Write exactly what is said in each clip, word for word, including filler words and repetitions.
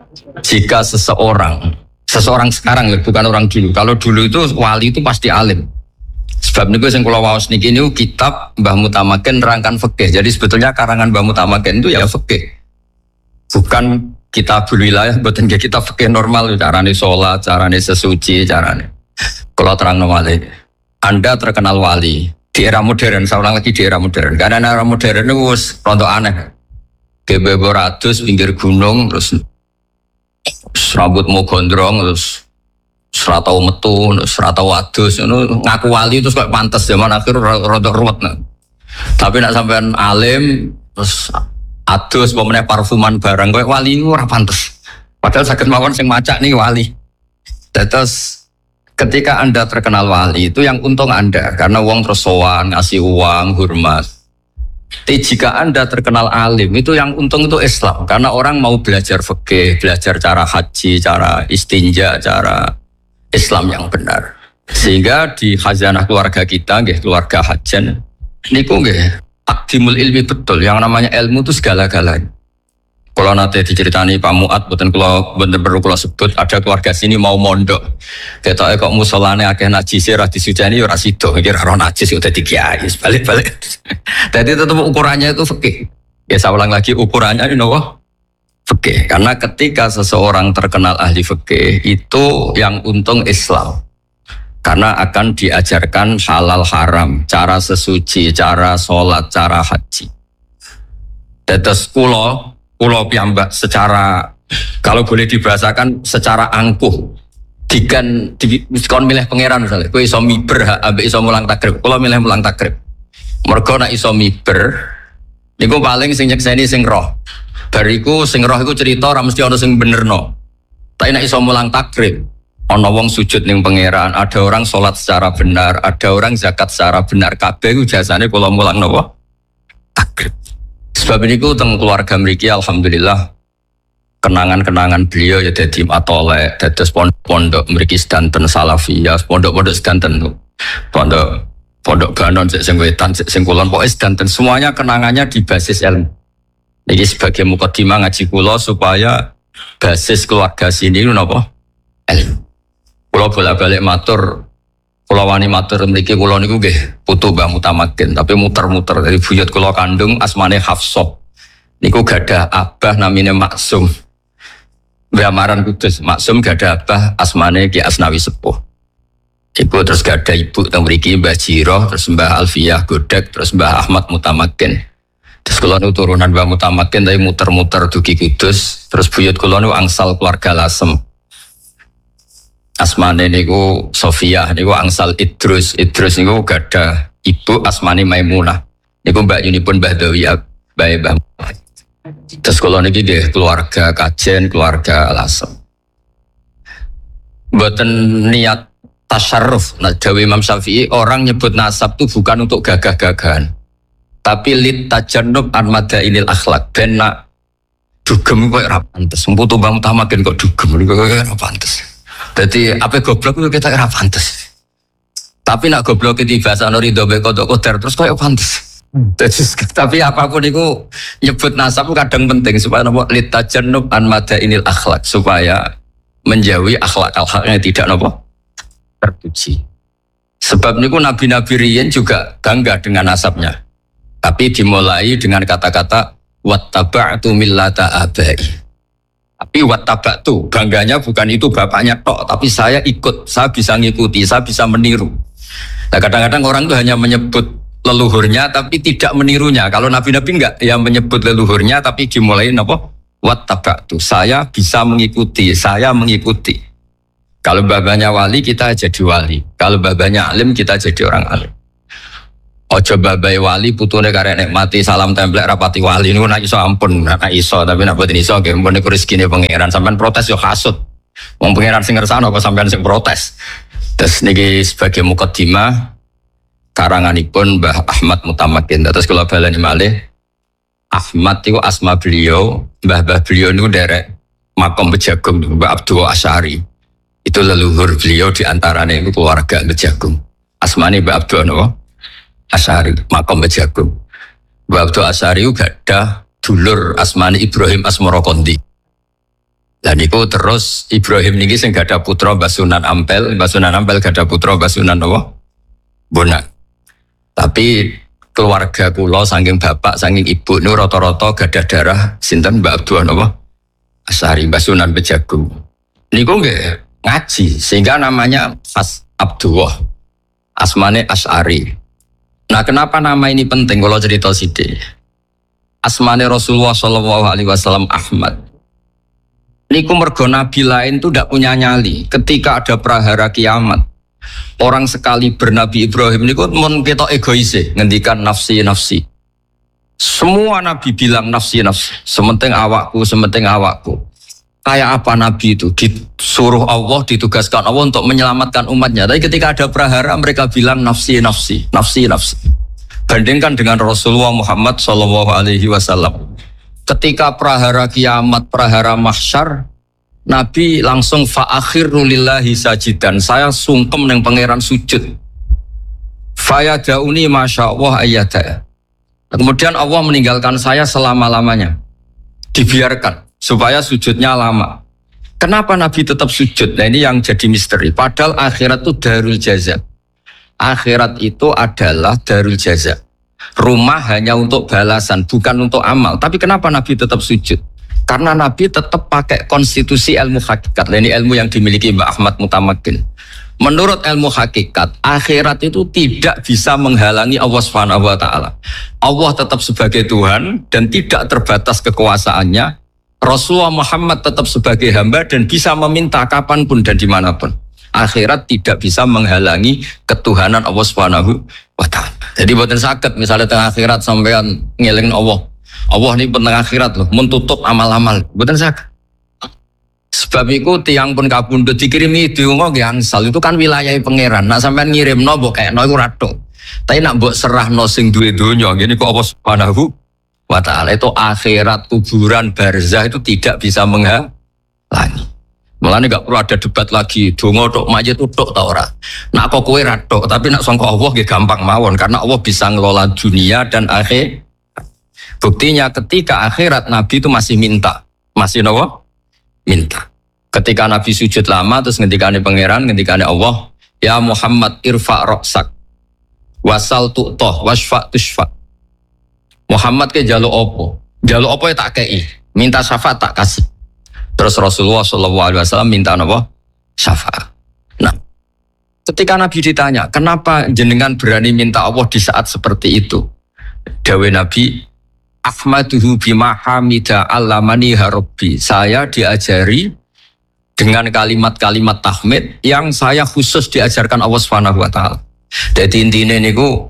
Jika seseorang, seseorang sekarang bukan orang dulu. Kalau dulu itu wali itu pasti alim. Sebab niku sing kula waos niki niku kitab Mbah Mutamakin nerangkan fikih. Jadi sebetulnya karangan Mbah Mutamakin itu ya fikih. Bukan kitabul wilayah, mboten nggih kitab fikih normal, carane salat, carane sesuci, carane. Kula terangno malih. Anda terkenal wali di era modern, saya ulang lagi di era modern. Karena era modern itu wis rontok aneh. Gebebo ratus pinggir gunung terus rambutmu gondrong terus serata metu, serata wadus, ngaku wali terus kok pantes zaman akhir rada ruwet. Tapi nak sampean alim terus adus pemene parfuman barang kowe wali ora pantes. Padahal saged mawon sing macak nih wali. Terus ketika Anda terkenal wali itu yang untung Anda karena uang terus sowan, ngasih uang, hormat. Tapi jika Anda terkenal alim itu yang untung itu Islam karena orang mau belajar fikih, belajar cara haji, cara istinja, cara Islam yang benar. Sehingga di khazanah keluarga kita, nggih keluarga Hajan, niku nggih takdimul ilmi betul. Yang namanya ilmu itu segala-galanya. Kalau nanti diceritani Pak Muat, betul kalau bener perlu kalau sebut ada keluarga sini mau mondok. Ketoknya kok musolane akeh najis ora disujani ora sido, iki ora najis udah dikiai, balik-balik. Jadi tetap ukurannya itu fikih. Ya saya ulang lagi ukurannya ini nopo? Fikih. Karena ketika seseorang terkenal ahli fikih itu yang untung Islam. Karena akan diajarkan halal haram, cara sesuci, cara sholat, cara haji. Tetes kulo, kulo piyambak secara kalau boleh dibahasakan secara angkuh. Dikan di kon milih pangeran misalnya, kowe iso miber ambek iso mulang takrib. Kulo milih mulang takrib. Mergo nek iso miber niku paling sing nyekseni sing roh. Bariku sing roh iku cerita ora mesti ana sing benerno. Tapi nek iso mulang takrib, ana wong sujud ning pangeran, ada orang sholat secara benar, ada orang zakat secara benar. Kabeh iku jasane kula mulang napa? Takrib. Sebab niku teng keluarga mriki alhamdulillah kenangan-kenangan beliau ya dadi matolek, dados pondok-pondok mriki sedanten salafiyah, pondok-pondok sedanten. Pondok pondok Banon sing wetan sing kulon pokoke sedanten semuanya kenangannya di basis ilmu. Ini sebagai mukadimah ngaji kula supaya basis keluarga sini itu napa? Ilmu. Kula bolak-balik matur, kula wani matur mriki kula niku nggih putu Mbah Mutamakin, tapi muter-muter dari buyut kula kandung asmane Hafsah. Niku gadah abah namine Maksum. Mbah Maran Kudus, Maksum gadah abah asmane Ki Asnawi Sepuh. Iku terus gadah ibu teng mriki Mbah Jiroh, terus Mbah Alfiyah Godek, terus Mbah Ahmad Mutamakin. Terus kula nu turunan Mbah Mutamakin tapi muter-muter dugi Kudus, terus buyut kula nu angsal keluarga Lasem. Asmane niku Sofia, niku angsal Idrus, Idrus niku gadah ibu asmane Maimunah. Niku mbak yunipun Mbah Dawi Mbah Mbah. Terus kula niki nggih keluarga Kajen, keluarga Lasem. Mboten niat tasyarruf. Nah, dawuh Imam Syafi'i orang nyebut nasab itu bukan untuk gagah-gagahan. Tapi lit tajannub an madainil akhlak ben nak dugem kok ora pantes. Mputu Mbah Mutamakin kok dugem kok ora pantes. Jadi apa goblok itu kita ora pantes. Tapi nak goblok iki bahasa Ridho Beko Koder terus koyo pantes. Jadi, tapi apapun itu nyebut nasab kadang penting supaya nopo litajannub an madainil akhlak supaya menjauhi akhlak-akhlak yang tidak nopo terpuji. Sebab niku nabi-nabi riyen juga bangga dengan nasabnya. Tapi dimulai dengan kata-kata wattaba'tu millata abai. Tapi wattaba'tu bangganya bukan itu bapaknya tok, tapi saya ikut, saya bisa ngikuti, saya bisa meniru. Nah, kadang-kadang orang itu hanya menyebut leluhurnya tapi tidak menirunya. Kalau nabi-nabi enggak, yang menyebut leluhurnya tapi dimulai apa? Wattaba'tu. Saya bisa mengikuti, saya mengikuti. Kalau babanya wali kita jadi wali. Kalau babanya alim kita jadi orang alim. Ojo babai wali putune karek nikmati salam templek rapati wali niku nek iso ampun, nek iso tapi nek boten iso nggih mun niku rezekine pangeran. Sampeyan protes yo hasud. Wong pangeran sing ngersano apa sampeyan sing protes. Terus niki sebagai mukadimah karanganipun Mbah Ahmad Mutamakin. Terus kula baleni malih Ahmad itu asma beliau, mbah-mbah beliau niku derek makom Bejagung Mbah Abdul Asy'ari. Itu leluhur beliau di antaranya itu keluarga Bejagung. Asmane Mbah Abdul napa? Asy'ari, makom Bejagung. Mbah Abdul Asy'ari gak ada dulur asmane Ibrahim Asmara Kondi. Dan niku terus Ibrahim niki sing gadah putra Mbah Sunan Ampel, Mbah Sunan Ampel gadah putra Mbah Sunan apa? Bonang. Tapi keluarga kula saking bapak, saking ibu niku rata-rata gadah darah sinten Mbah Abdul napa? Asy'ari, Mbah Sunan Bejagung. Niku nggih ngaji sehingga namanya As Abdullah. Asmane Asy'ari. Nah, kenapa nama ini penting kalau cerita sithik? Asmane Rasulullah sallallahu alaihi wasallam Ahmad. Niku mergo nabi lain tuh tidak punya nyali. Ketika ada prahara kiamat, orang sekali bernabi Ibrahim niku mun ketok egois ngendikan nafsi nafsi. Semua nabi bilang nafsi nafsi. Sementing awakku, sementing awakku. Kayak apa nabi itu? Disuruh Allah, ditugaskan Allah untuk menyelamatkan umatnya. Tapi ketika ada prahara mereka bilang nafsi nafsi, nafsi nafsi. Bandingkan dengan Rasulullah Muhammad sallallahu alaihi wasallam. Ketika prahara kiamat, prahara mahsyar, Nabi langsung fa'akhiru lillahi sajidan. Saya sungkem neng pangeran sujud. Fayadauni masya Allah ayyada. Kemudian Allah meninggalkan saya selama-lamanya. Dibiarkan supaya sujudnya lama. Kenapa Nabi tetap sujud? Nah ini yang jadi misteri. Padahal akhirat itu darul jaza. Akhirat itu adalah darul jaza. Rumah hanya untuk balasan, bukan untuk amal. Tapi kenapa Nabi tetap sujud? Karena Nabi tetap pakai konstitusi ilmu hakikat. Ini ilmu yang dimiliki Mbak Ahmad Mutamakin. Menurut ilmu hakikat, akhirat itu tidak bisa menghalangi Allah Subhanahu wa taala. Allah tetap sebagai Tuhan dan tidak terbatas kekuasaannya. Rasulullah Muhammad tetap sebagai hamba dan bisa meminta kapanpun dan dimanapun. Akhirat tidak bisa menghalangi ketuhanan Allah Subhanahu wa taala. Jadi boten saged misalnya tengah akhirat sampean ngelingin Allah. Allah ini tengah akhirat loh, mentutup amal-amal. Boten saged. Sebab itu tiang pun kabundut dikirimi diungo nggih angsal itu kan wilayah pangeran. Nak sampean ngirimno mbok kayakno iku ratok. Tapi nak mbok serahno sing duwe donya ngene kok Allah Subhanahu wa taala itu akhirat kuburan barzah itu tidak bisa menghalangi. Mulane gak perlu ada debat lagi, donga tok mayit tok ta ora. Nak kok kowe ra tok, tapi nak sangka Allah nggih gampang mawon karena Allah bisa ngelola dunia dan akhir. Buktinya ketika akhirat Nabi itu masih minta. Masih napa? Minta. Ketika Nabi sujud lama terus ngendikane pangeran, ngendikane Allah, ya Muhammad irfa ra'sak. Wasal tu'tah wasfa tushfa. Muhammad ke jaluk opo? Jaluk opo ya tak kei. Minta syafaat tak kasih. Terus Rasulullah shallallahu alaihi wasallam minta apa? Syafaat. Nah, ketika Nabi ditanya, kenapa jenengan berani minta Allah di saat seperti itu? Dawe Nabi, Ahmaduhu bima hamida allamani harabbi. Saya diajari dengan kalimat-kalimat tahmid yang saya khusus diajarkan Allah Subhanahu wa taala. Jadi intinya niku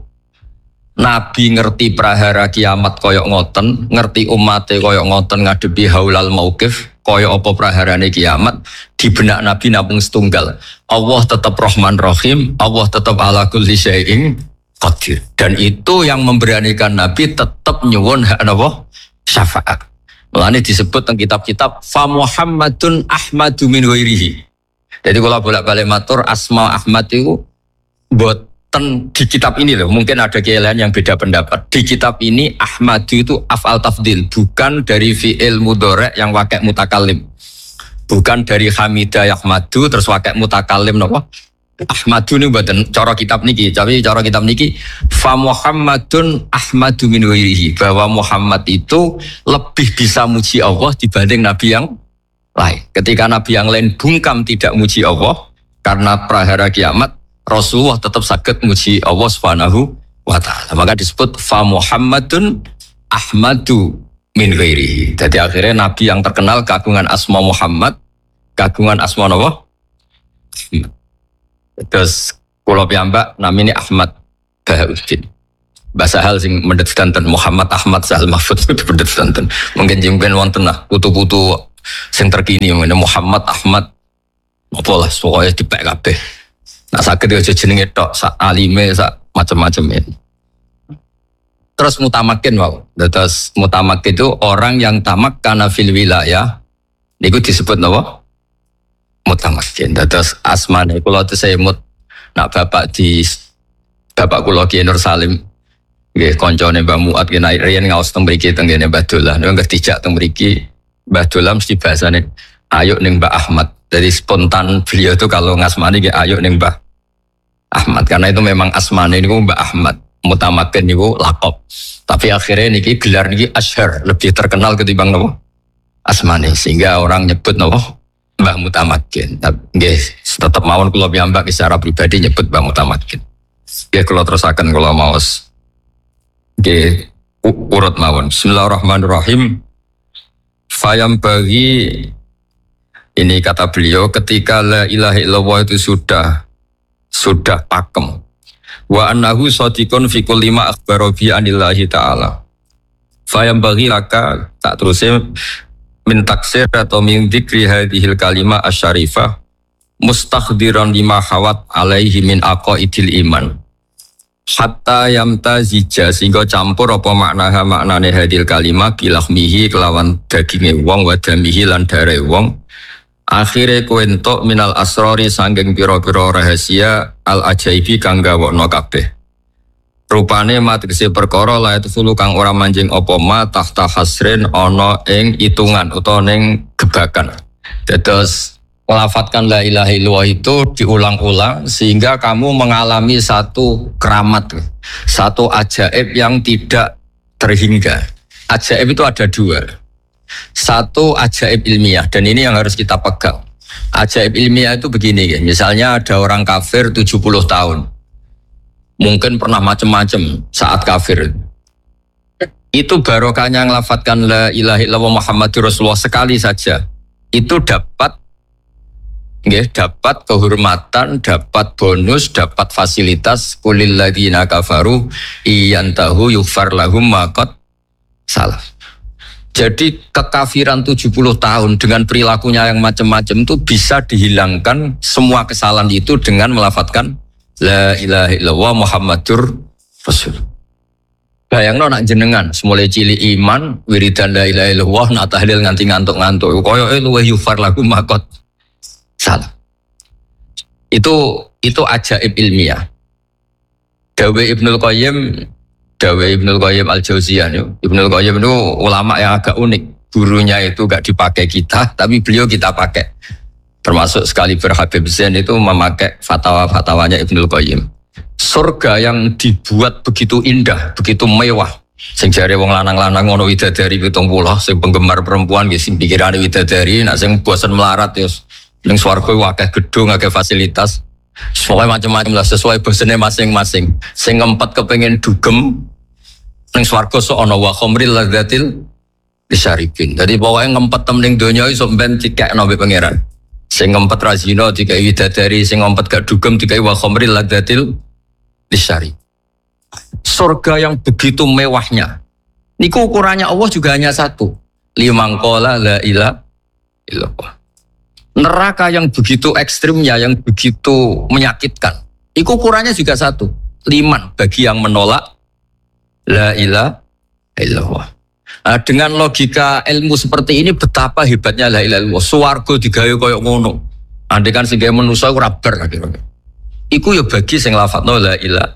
Nabi ngerti prahara kiamat koyok ngoten, ngerti umatnya koyok ngoten ngadepi haulal mauqif, koyok apa praharane kiamat, di benak Nabi namung setunggal. Allah tetap Rahman Rahim, Allah tetap ala kulli syai'in qadir. Dan itu yang memberanikan Nabi tetap nyuwun hak napa? Syafaat. Mulane disebut teng kitab-kitab fa Muhammadun Ahmadu min ghairihi. Jadi kalau bolak-balik matur asma Ahmad itu buat ten di kitab ini loh, mungkin ada kiailan yang beda pendapat. Di kitab ini Ahmadu itu af'al tafdil, bukan dari fi'il mudhari' yang wakai mutakalim. Bukan dari hamidah yahmadu terus wakai mutakalim napa? Ahmadu ini buatan cara kitab niki, tapi cara kitab niki fa Muhammadun Ahmadu min ghairihi, bahwa Muhammad itu lebih bisa muji Allah dibanding nabi yang lain. Ketika nabi yang lain bungkam tidak muji Allah karena prahara kiamat, Rasulullah tetap sakit muji Allah Subhanahu wa taala. Maka disebut fa Muhammadun Ahmadu min ghairihi. Jadi akhirnya nabi yang terkenal kagungan asma Muhammad, kagungan asma apa? Terus kula piyambak namine Ahmad Bahauddin. Bahasa hal sing mendet danten Muhammad Ahmad Sahal Mahfud mendet danten. Mungkin jengben wonten lah putu-putu sing terkini Muhammad Ahmad apa lah pokoknya dipek kabeh. Nah sakit aja jenenge tok, sak alime, sak macam-macam ini. Terus mutamakin wow. Terus mutamakin itu orang yang tamak karena fil wilayah. Niku disebut napa? Mutamakin. Terus asmane kula teh saya mut nak bapak di bapak kula Ki Nur Salim. Nggih koncone Mbah Muat ki naik riyen ngaos teng mriki teng ngene Mbah Dolah. Nek dijak teng mriki Mbah Dolah mesti bahasane ayo ning Mbah Ahmad. Jadi spontan beliau itu kalau ngasmani kayak ayo ning Mbah Ahmad, karena itu memang asmane niku Mbah Ahmad, Mutamakin niku lakop. Tapi akhirnya niki gelar niki asyhar, lebih terkenal ketimbang nopo asmane, sehingga orang nyebut nopo Mbah Mutamakin. Tapi nggih tetap mawon kula piyambak secara pribadi nyebut Mbah Mutamakin. Nggih kula terusaken kula maos. Nggih urut mawon. Bismillahirrahmanirrahim. Fayam bagi, ini kata beliau, ketika la ilaha illallah itu sudah sudah pakem, wa annahu shadiqun fi kulli ma akhbara bi anillahi ta'ala, fayam bagi laka, tak terusnya min taksir atau min dzikri hadhil kalimah asyarifah mustakhdiran lima hawat alaihi min aqaidil iman hatta yamtazija, sehingga campur apa maknaha maknane hadil kalimah bilahmihi kelawan daginge wong wa damihi lan dare wong. Akhire kowe entuk minal asrori sanggeng pira-pira rahasia al ajaibi kang gawokno kabeh. Rupane matrisi perkara la itu kang ora manjing apa ma tahta hasrin ana ing itungan utawa ning gebakan. Dados melafatkan la ilaha illallah itu diulang-ulang sehingga kamu mengalami satu keramat, satu ajaib yang tidak terhingga. Ajaib itu ada dua. Satu ajaib ilmiah, dan ini yang harus kita pegang. Ajaib ilmiah itu begini, misalnya ada orang kafir tujuh puluh tahun, mungkin pernah macam-macam saat kafir. Itu barokahnya melafatkan la ilaha illallah Muhammadur Rasulullah sekali saja, itu dapat nggih, dapat kehormatan, dapat bonus, dapat fasilitas. Qulil ladzina kafaru iyantahu yughfar lahum ma qad salaf. Jadi kekafiran tujuh puluh tahun dengan perilakunya yang macam-macam itu bisa dihilangkan semua kesalahan itu dengan melafatkan la ilaha illallah Muhammadur Rasul. Bayangno nak jenengan semulai cilik iman wiridan la ilaha illallah nak tahlil nganti ngantuk-ngantuk koyoke luwih yughfar lahum ma qad salah. Itu itu ajaib ilmiah. Dawe Ibnul Qayyim, Dawe Ibnul Qayyim Al-Jauziyah. Ibnul Qayyim itu ulama yang agak unik. Gurunya itu gak dipakai kita, tapi beliau kita pakai. Termasuk sekali Habib Zain itu memakai fatwa-fatwanya Ibnul Qayyim. Surga yang dibuat begitu indah, begitu mewah. Sing jare wong lanang-lanang ngono widadari pitung puluh, sing penggemar perempuan nggih sing pikirane widadari, nek sing bosen melarat ya ning swarga akeh gedung, akeh fasilitas. Sesuai macam-macam lah, sesuai bosennya masing-masing. Sing ngempet kepengen dugem ning swarga sok ana wa khamril ladzatil lisyaribin. Jadi pokoknya ngempet tem ning donya iso ben dikekno mbek pangeran. Sing ngempet razina dikai widadari, sing ngempet gak dugem dikai wa khamril ladzatil lisyarib. Surga yang begitu mewahnya. Niku ukurannya Allah juga hanya satu. Limang qala la ilaha illallah. Neraka yang begitu ekstrimnya, yang begitu menyakitkan, itu ukurannya juga satu. Liman bagi yang menolak la ilaha illallah. Nah, dengan logika ilmu seperti ini betapa hebatnya la ilaha illallah. Swarga digawe koyo ngono. Andai kan sing gawe manusa ora bar kira-kira. Iku ya bagi sing lafadzno la ilaha.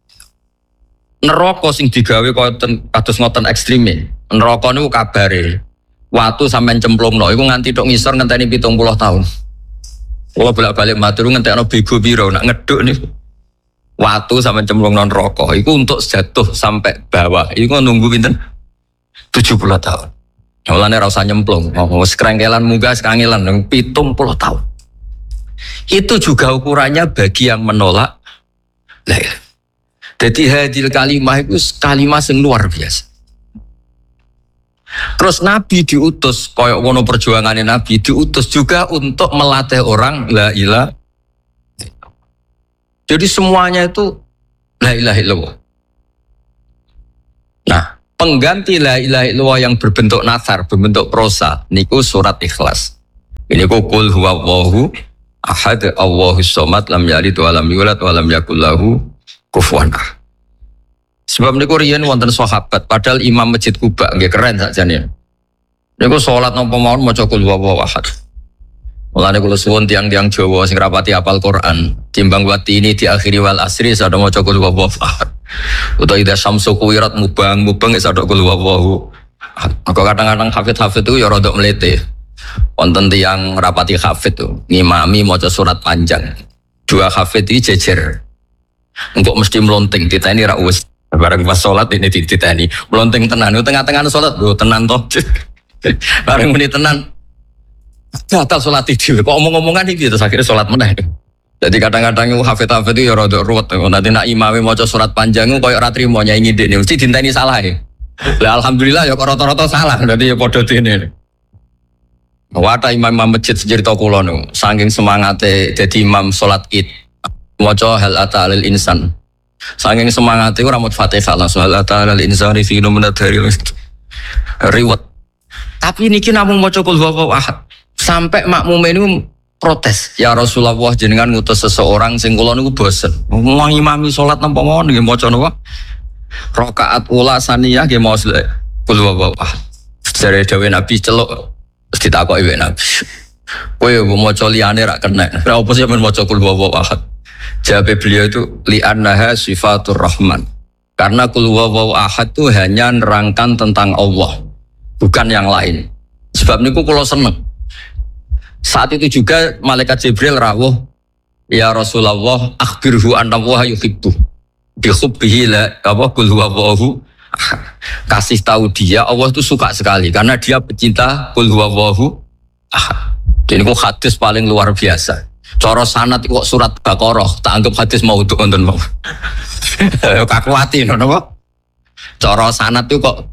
Neraka sing digawe koyo kados ngoten ekstreme. Neraka niku kabare watu sampean cemplungno iku nganti tok ngisor ngenteni pitung puluh tahun. Kula bolak-balik matur ngentekno bego piro nak ngeduk niku. Watu sampean cemplungno neraka iku untuk jatuh sampai bawah. Iku nunggu pinten? tujuh puluh tahun. Mulane ora usah nyemplung. Wis krengkelan munggah sekangelan pitung puluh tahun. Itu juga ukurannya bagi yang menolak la ilaha. Jadi hadil kalimah itu kalimah yang luar biasa. Terus Nabi diutus, koyok wono perjuangannya Nabi diutus juga untuk melatih orang la ilaha. Jadi semuanya itu la ilaha illallah. Nah, pengganti la ilaha illallah yang berbentuk nathar, berbentuk prosa, niku surat Ikhlas. Ini ku qul huwallahu ahad Allahus somad lam yalid wa lam yulad wa lam yakul lahu kufuwan ahad. Sebab niku riyen wonten sahabat, padahal imam Masjid Kuba nggih keren sakjane. Niku salat napa mawon maca qul huwallahu ahad. Mulane kula suwun tiang-tiang Jawa sing rapati hafal Quran, timbang wati ini diakhiri wal asri sadha maca qul huwallahu ahad. Utawa idza syamsu kuwirat mubang-mubang sadha qul huwallahu ahad. Maka kadang-kadang hafid-hafid itu ya rada mlete. Wonten tiyang rapati hafid tuh, ngimami maca surat panjang. Dua hafid iki jejer. Engkok mesti melonting diteni ra wis. Bareng pas salat ini diteni. Melonting tenan, tengah-tengah salat lho tenan toh. Bareng muni tenan. Batal salat iki. Kok omong-omongan iki terus akhirnya salat meneh. Jadi kadang-kadang hafid-hafid itu ya rada ruwet. Nanti nak imame maca surat panjang koyo ora trimo nyanyi ndekne mesti dinteni salah. Lah alhamdulillah ya kok rata-rata salah. Dadi ya padha dene. Wata imam-imam masjid sejerita kula niku saking semangate dadi imam salat Id maca hal ata alil insan saking semangate ora maca Fatihah langsung hal ata alil insani fi numunadari riwet tapi niki namung maca qul huwallahu ahad sampai makmum ini protes ya Rasulullah jenengan ngutus seseorang sing kula niku bosen mau imami salat napa mawon nggih maca napa rakaat ula saniyah nggih maca qul huwallahu ahad jare dawuh Nabi celuk terus ditakoki wae Nabi. Kowe yo maca liyane ra kena. Ora opo sih men maca qul huwallahu ahad. Jawab beliau itu li'annaha sifatur rahman. Karena qul huwallahu ahad itu hanya nerangkan tentang Allah, bukan yang lain. Sebab niku kula seneng. Saat itu juga malaikat Jibril rawuh, ya Rasulullah akhbirhu anna Allah yuhibbu. Bi hubbihi la apa qul huwallahu kasih tahu dia Allah itu suka sekali karena dia pecinta qul huwallahu ahad. Jadi kok hadis paling luar biasa. Cara sanad kok surat Baqarah tak anggap hadis mau untuk nonton mau. Kakuati napa? Cara sanad itu kok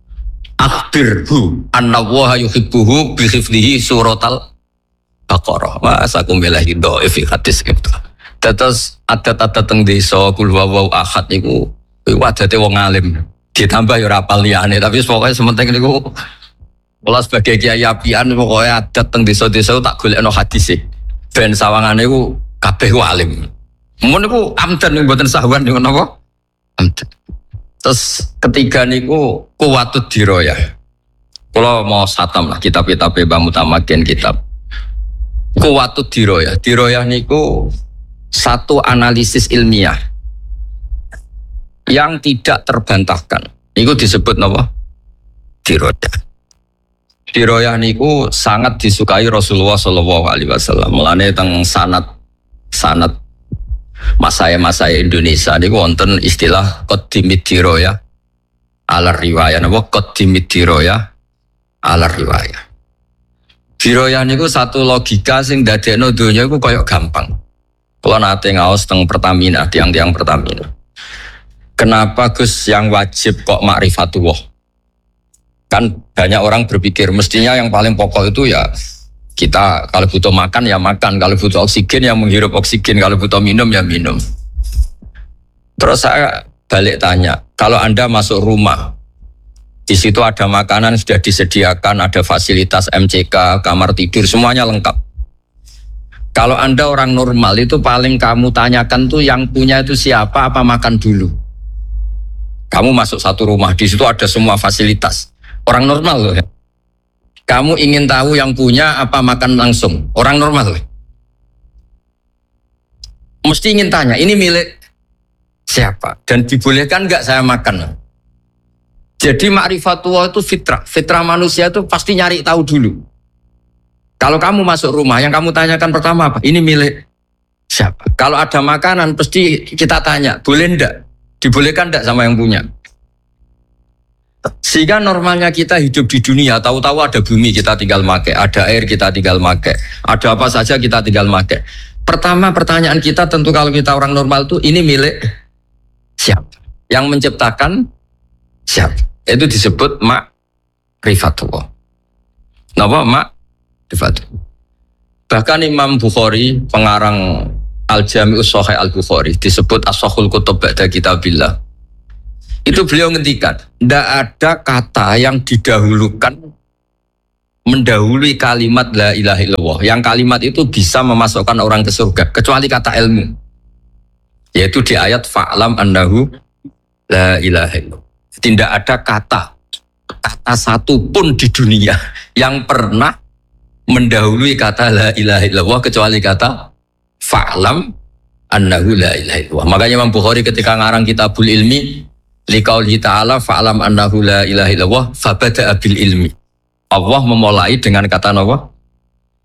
akhbirhu anna wa yuhibbuhu bi hifdhihi suratal Baqarah. Masa aku melahi dhaif hadis gitu. Terus adat-adat teng desa qul huwallahu ahad niku wadate wong alim. Ditambah ya rapal liyane tapi pokoknya sementing niku kula sebagai kiai apian pokoknya adat teng desa-desa tak golekno hadis e ben sawangane iku kabeh ku alim mun niku amdan mboten sahwan niku napa amdan terus ketiga niku kuwatut dirayah kula mau satam lah kitab-kitab Mbah Mutamakin kitab kuwatut dirayah dirayah niku satu analisis ilmiah yang tidak terbantahkan. Niku disebut napa? Dirayah. Dirayah niku sangat disukai Rasulullah sallallahu alaihi wasallam. Mulane teng sanad sanad masaya-masaya Indonesia niku wonten istilah qaddimid dirayah ala riwayah. Napa qaddimid dirayah ala riwayah. Dirayah niku satu logika sing dadekno donya iku koyo gampang. Kula nate ngaos teng Pertamina, tiang-tiang Pertamina. Kenapa Gus yang wajib kok ma'rifatullah? Kan banyak orang berpikir mestinya yang paling pokok itu ya kita kalau butuh makan ya makan, kalau butuh oksigen ya menghirup oksigen, kalau butuh minum ya minum. Terus saya balik tanya, kalau Anda masuk rumah, di situ ada makanan sudah disediakan, ada fasilitas M C K, kamar tidur, semuanya lengkap. Kalau Anda orang normal itu paling kamu tanyakan tuh yang punya itu siapa, apa makan dulu. Kamu masuk satu rumah, di situ ada semua fasilitas. Orang normal loh ya. Kamu ingin tahu yang punya apa makan langsung. Orang normal loh. Mesti ingin tanya, ini milik siapa? Dan dibolehkan nggak saya makan? Jadi ma'rifatullah itu fitrah. Fitrah manusia itu pasti nyari tahu dulu. Kalau kamu masuk rumah, yang kamu tanyakan pertama apa? Ini milik siapa? Kalau ada makanan, pasti kita tanya, boleh enggak? Dibolehkan enggak sama yang punya? Sehingga normalnya kita hidup di dunia, tahu-tahu ada bumi kita tinggal make, ada air kita tinggal make, ada apa saja kita tinggal make. Pertama pertanyaan kita tentu kalau kita orang normal itu, ini milik siapa? Yang menciptakan siapa? Itu disebut ma'rifatullah. Napa ma'rifatullah? Bahkan Imam Bukhari, pengarang Al-Jami'us Shahih Al-Bukhari, disebut As-Shahul Kutub Ba'da Kitabillah. Itu beliau ngendikan, tidak ada kata yang didahulukan mendahului kalimat la ilaha illallah. Yang kalimat itu bisa memasukkan orang ke surga, kecuali kata ilmu. Yaitu di ayat fa'lam annahu la ilaha illallah. Tidak ada kata, kata satu pun di dunia yang pernah mendahului kata la ilaha illallah kecuali kata fa'lam annahu la ilaha illallah. Makanya Imam Bukhari ketika ngarang Kitabul Ilmi liqaulihi ta'ala fa'lam annahu la ilaha illallah fabada'a bil ilmi. Allah memulai dengan kata apa?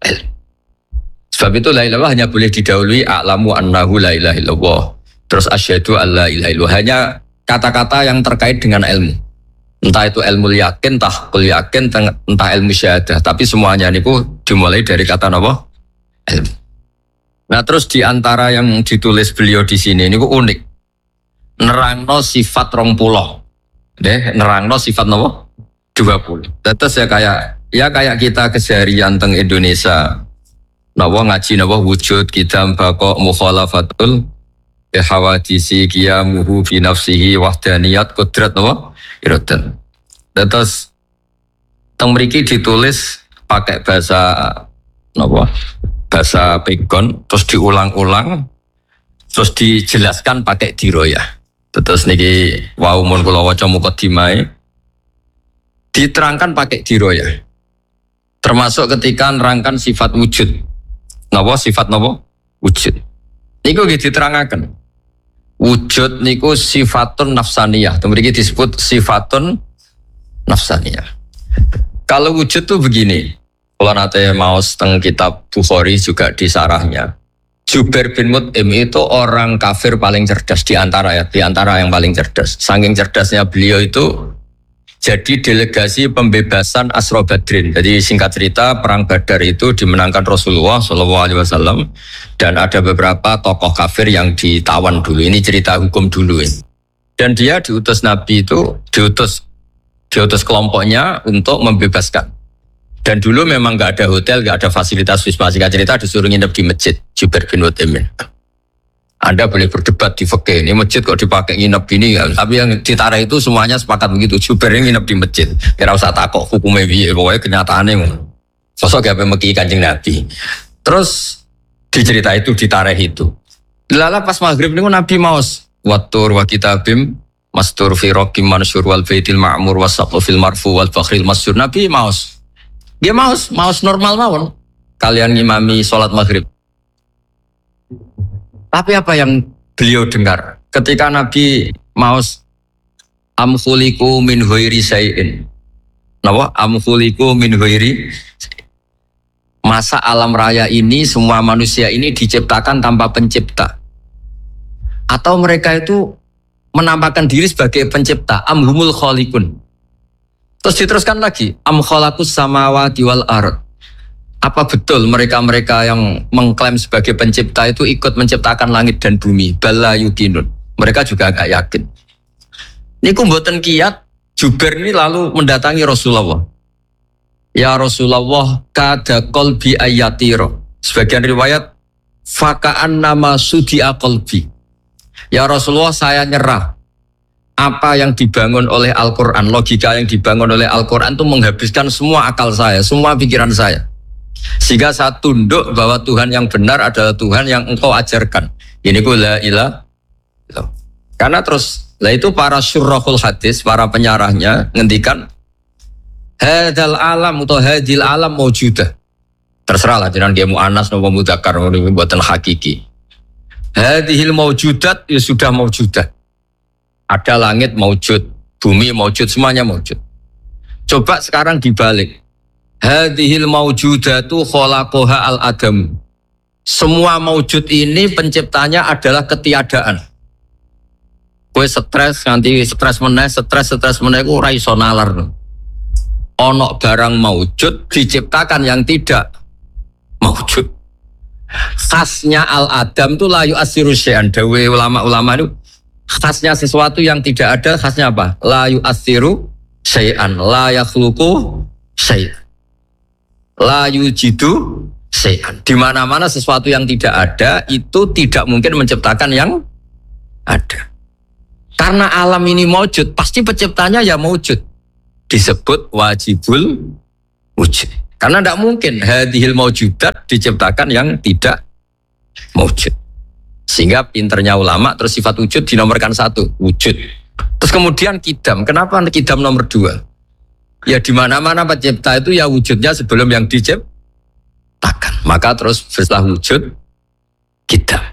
ilmu. Sebab itu la ilaha hanya boleh didahului a'lamu annahu la ilaha illallah. Terus asyhadu alla ilaha illallah. Hanya kata-kata yang terkait dengan ilmu. Entah itu ilmu yakin, entah kul yakin, entah ilmu syahadah. Tapi semuanya ini dimulai dari kata apa? Ilmu. Nah terus diantara yang ditulis beliau di sini ini unik. Nerangno sifat rong pulau. Deh, nerangno sifat apa? dua puluh. Terus ya kayak ya kayak kita keseharian teng Indonesia. Nawa ngaji nawa wujud kita bako mukhalafatul hawadisi qiyamuhu fi nafsihi wahdaniyat qudrat nawa iradan. Terus teng mriki ditulis pakai bahasa nawa bahasa pegon terus diulang-ulang terus dijelaskan pakai diroyah. Terus niki wau mun kula waca mukadimah diterangkan pakai diroyah. Termasuk ketika nerangkan sifat wujud. Napa sifat napa? Wujud. Niku nggih diterangaken. Wujud niku sifatun nafsaniyah. Mriki disebut sifatun nafsaniyah. Kalau wujud tuh begini. Kalau nanti mau setengah kitab Bukhari juga di sarahnya. Jubair bin Mut'im itu orang kafir paling cerdas di antara ya, di antara yang paling cerdas. Saking cerdasnya beliau itu jadi delegasi pembebasan Asra Badrin. Jadi singkat cerita perang Badar itu dimenangkan Rasulullah shallallahu alaihi wasallam dan ada beberapa tokoh kafir yang ditawan dulu. Ini cerita hukum dulu ini. Dan dia diutus Nabi itu diutus diutus kelompoknya untuk membebaskan. Dan dulu memang nggak ada hotel, nggak ada fasilitas wisma. Singkat cerita disuruh nginep di masjid Jubair bin Mut'im. Anda boleh berdebat di fikih, ini masjid kok dipakai nginep gini ya. Tapi yang ditara itu semuanya sepakat begitu. Jubair nginep di masjid. Kira usah takok hukumnya piye, pokoknya kenyataannya ngono. Sosok gawe meki Kanjeng Nabi. Terus dicerita itu ditareh itu. Lala pas maghrib niku Nabi maos watur wa kitabim mastur fi raqim mansur wal baitil ma'mur wasaqu fil marfu wal fakhril masyur. Nabi maos. Dia maos, maos normal mawon. Kalian ngimami sholat maghrib. Tapi apa yang beliau dengar ketika Nabi maos amkhuliku min ghairi syai'in. Napa? Amkhuliku min ghairi. Masa alam raya ini semua manusia ini diciptakan tanpa pencipta. Atau mereka itu menampakkan diri sebagai pencipta, amhumul khaliqun. Terus diteruskan lagi, am khalaqus samawati wal ard. Apa betul mereka-mereka yang mengklaim sebagai pencipta itu ikut menciptakan langit dan bumi? Bala yukinun. Mereka juga agak yakin. Niku mboten kiyat, Jubair ini lalu mendatangi Rasulullah. Ya Rasulullah, kada qalbi ayatiro. Sebagian riwayat, faka'an nama sudi'a qalbi. Ya Rasulullah, saya nyerah. Apa yang dibangun oleh Al-Quran, logika yang dibangun oleh Al-Quran itu menghabiskan semua akal saya, semua pikiran saya. Sehingga saya tunduk bahwa Tuhan yang benar adalah Tuhan yang engkau ajarkan. Ini ku la ilah. Karena terus, lah itu para syurrahul hadis, para penyarahnya ngendikan hadal alam atau hadil alam maujudah. Terserahlah, jangan dia mu'anas nopo mudzakkar buatan hakiki. Hadhil maujudat ya sudah maujudah. Ada langit maujud, bumi maujud, semuanya maujud. Coba sekarang dibalik. Hadhil maujudatu khalaqaha al-adam. Semua maujud ini penciptanya adalah ketiadaan. Kowe stres nganti stres meneh, stres stres meneh ku ora iso nalar. Ono barang maujud diciptakan yang tidak maujud. Khasnya al-adam itu la yu'assiru syai'an. Dawe ulama-ulama itu khasnya sesuatu yang tidak ada, khasnya apa? La yu'assiru syai'an, la yakhluqu syai'an, la yujidu syai'an. Di mana-mana sesuatu yang tidak ada itu tidak mungkin menciptakan yang ada. Karena alam ini maujud, pasti penciptanya ya maujud. Disebut wajibul wujud. Karena tidak mungkin hadhil maujudat diciptakan yang tidak maujud. Sehingga pinternya ulama terus sifat wujud dinomorkan satu, wujud. Terus kemudian kidam. Kenapa kidam nomor dua? Ya di mana-mana pencipta itu ya wujudnya sebelum yang diciptakan. Maka terus setelah wujud kidam.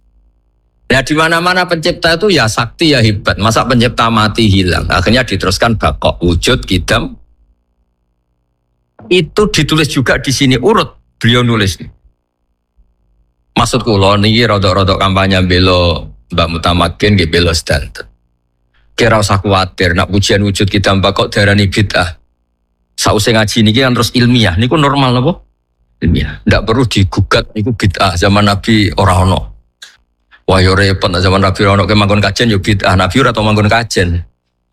Ya di mana-mana pencipta itu ya sakti ya hebat. Masa pencipta mati hilang? Akhirnya diteruskan bakok, wujud, kidam. Itu ditulis juga di sini urut. beliau nulis. Maksud kula niki rodok-rodok kampanye bela Mbak Mutamakin nggih bela sedanten. Kira usah kuwatir nak pujian wujud kita mbak kok darani bid'ah. Sausé ngaji niki kan terus ilmiah niku normal napa? Ilmiah. Ndak perlu digugat niku bid'ah zaman Nabi ora ono. Wah yo repot zaman Nabi ora ono ke manggon kajen yo bid'ah. Nabi ora tau manggon kajen.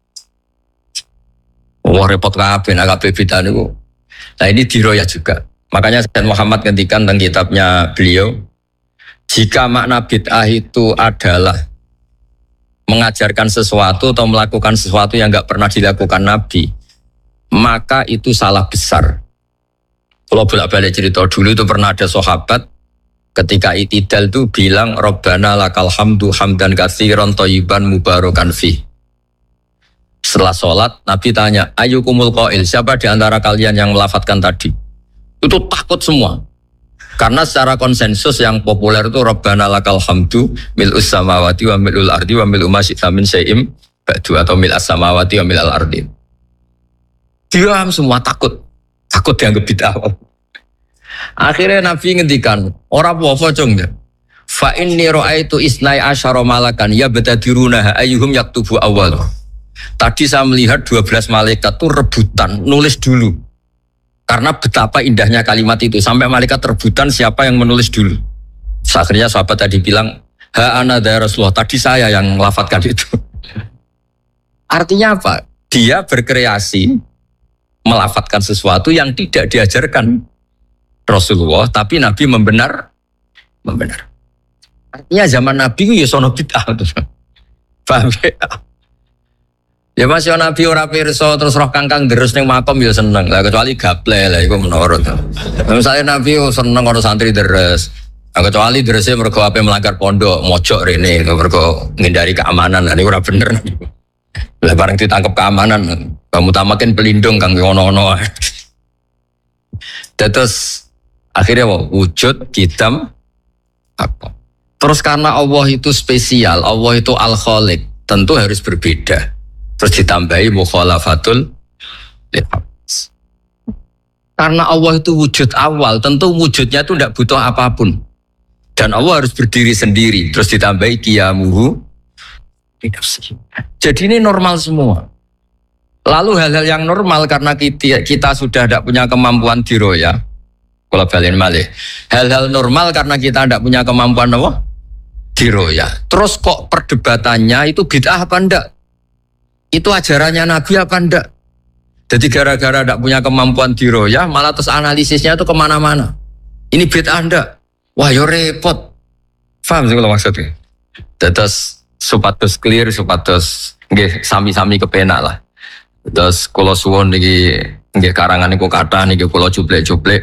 Wah repot kabeh nek kabeh bid'ah niku. Nah ini diroya juga. Makanya Sayyid Muhammad ngendikan tentang kitabnya beliau, jika makna bid'ah itu adalah mengajarkan sesuatu atau melakukan sesuatu yang enggak pernah dilakukan Nabi, maka itu salah besar. Kalau bolak-balik cerita dulu itu pernah ada sahabat ketika itidal itu bilang Rabbana lakal hamdu hamdan katsiran thayyiban mubarakan fi. Setelah sholat Nabi tanya, ayyukumul qail, siapa di antara kalian yang melafadzkan tadi? Itu takut semua. Karena secara konsensus yang populer itu Rabbana lakal hamdu mil'us samawati wa mil'ul ardi wa mil'u ma syi'ta min syai'im ba'du atau mil'as samawati wa mil'al ardi. Diam semua takut. Takut dianggap bid'ah. Akhirnya Nabi ngendikan, ora apa-apa cung ya. Fa inni ra'aitu isnai asyara malakan yabtadiruna ayyuhum yaktubu awwal. Tadi saya melihat dua belas malaikat tuh rebutan nulis dulu. Karena betapa indahnya kalimat itu sampai malaikat rebutan siapa yang menulis dulu. Akhirnya sahabat tadi bilang, ha ana ya Rasulullah, tadi saya yang melafadzkan itu. Artinya apa? Dia berkreasi melafadzkan sesuatu yang tidak diajarkan Rasulullah, tapi Nabi membenar, membenar. Artinya zaman Nabi itu ya sono bid'ah. Paham ya? Ya Mas yo Nabi ora pirsa terus roh kangkang deres ning makom ya seneng. Lah kecuali gaple lah iku menurut. Misalnya Nabi yo seneng ono santri deres. Lah kecuali derese mergo ape melanggar pondok, mojok rene mergo ngindari keamanan. Lah niku ora bener. Lah bareng ditangkap keamanan, kamu tamakin pelindung kang ono-ono. Terus akhirnya wujud hitam apa? Terus karena Allah itu spesial, Allah itu Al-Khaliq, tentu harus berbeda. Terus ditambahi mukhalafatul lilhabs. Karena Allah itu wujud awal, tentu wujudnya itu tidak butuh apapun. Dan Allah harus berdiri sendiri. Terus ditambahi qiyamuhu. Jadi ini normal semua. Lalu hal-hal yang normal karena kita, kita sudah tidak punya kemampuan diroya. Kalau balen malih. Hal-hal normal karena kita tidak punya kemampuan apa? Diroya. Terus kok perdebatannya itu bid'ah apa enggak? Itu ajarannya Nabi apa enggak? Jadi gara-gara tidak punya kemampuan diroyah, malah terus analisisnya itu kemana-mana. Ini bid'ah enggak? Wah yo repot. Paham sih kalau maksudnya? Terus supados clear, supados nggih sami-sami kepenak lah. Terus kalau suwon niki nggih karangan niku kathah niki kula cuplek-cuplek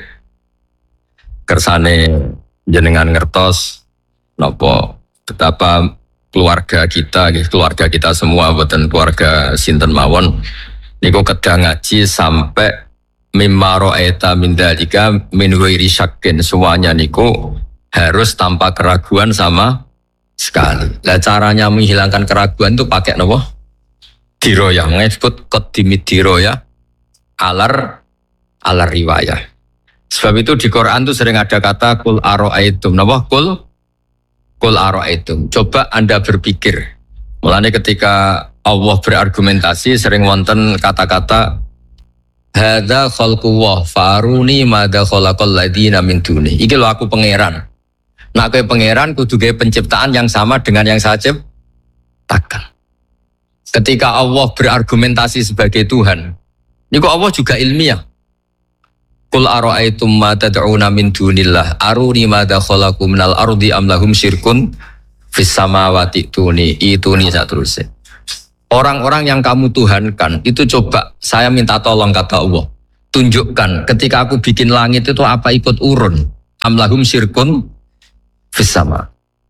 kersane jenengan ngertos napa betapa keluarga kita, keluarga kita semua, buatan keluarga sinten mawon, niku kedah ngaji sampai mimma ra'aita min dzalika min ghairi syakkin, semuanya niku harus tanpa keraguan sama sekali. Lah caranya menghilangkan keraguan itu pakai napa? Diroyah, disebut qaddimid diroyah alar alar riwayah. Sebab itu di Quran itu sering ada kata kul ara'aitum, napa kul Qul ara'aitum. Coba Anda berpikir. Mulanya ketika Allah berargumentasi sering wonten kata-kata hadza khalqullah faruni madza khalaqal ladina min duni. Iki lho aku pangeran. Nah kowe pangeran kudu gawe penciptaan yang sama dengan yang saya ciptakan. Ketika Allah berargumentasi sebagai Tuhan, niku Allah juga ilmiah. Qul ara'aitum ma tad'una min dunillah aruni madza khalaqu minal ardi am lahum syirkun fis samawati tuni ituni saterusnya. Orang-orang yang kamu tuhankan itu coba saya minta tolong kata Allah. Tunjukkan ketika aku bikin langit itu apa ikut urun am lahum syirkun fis sama.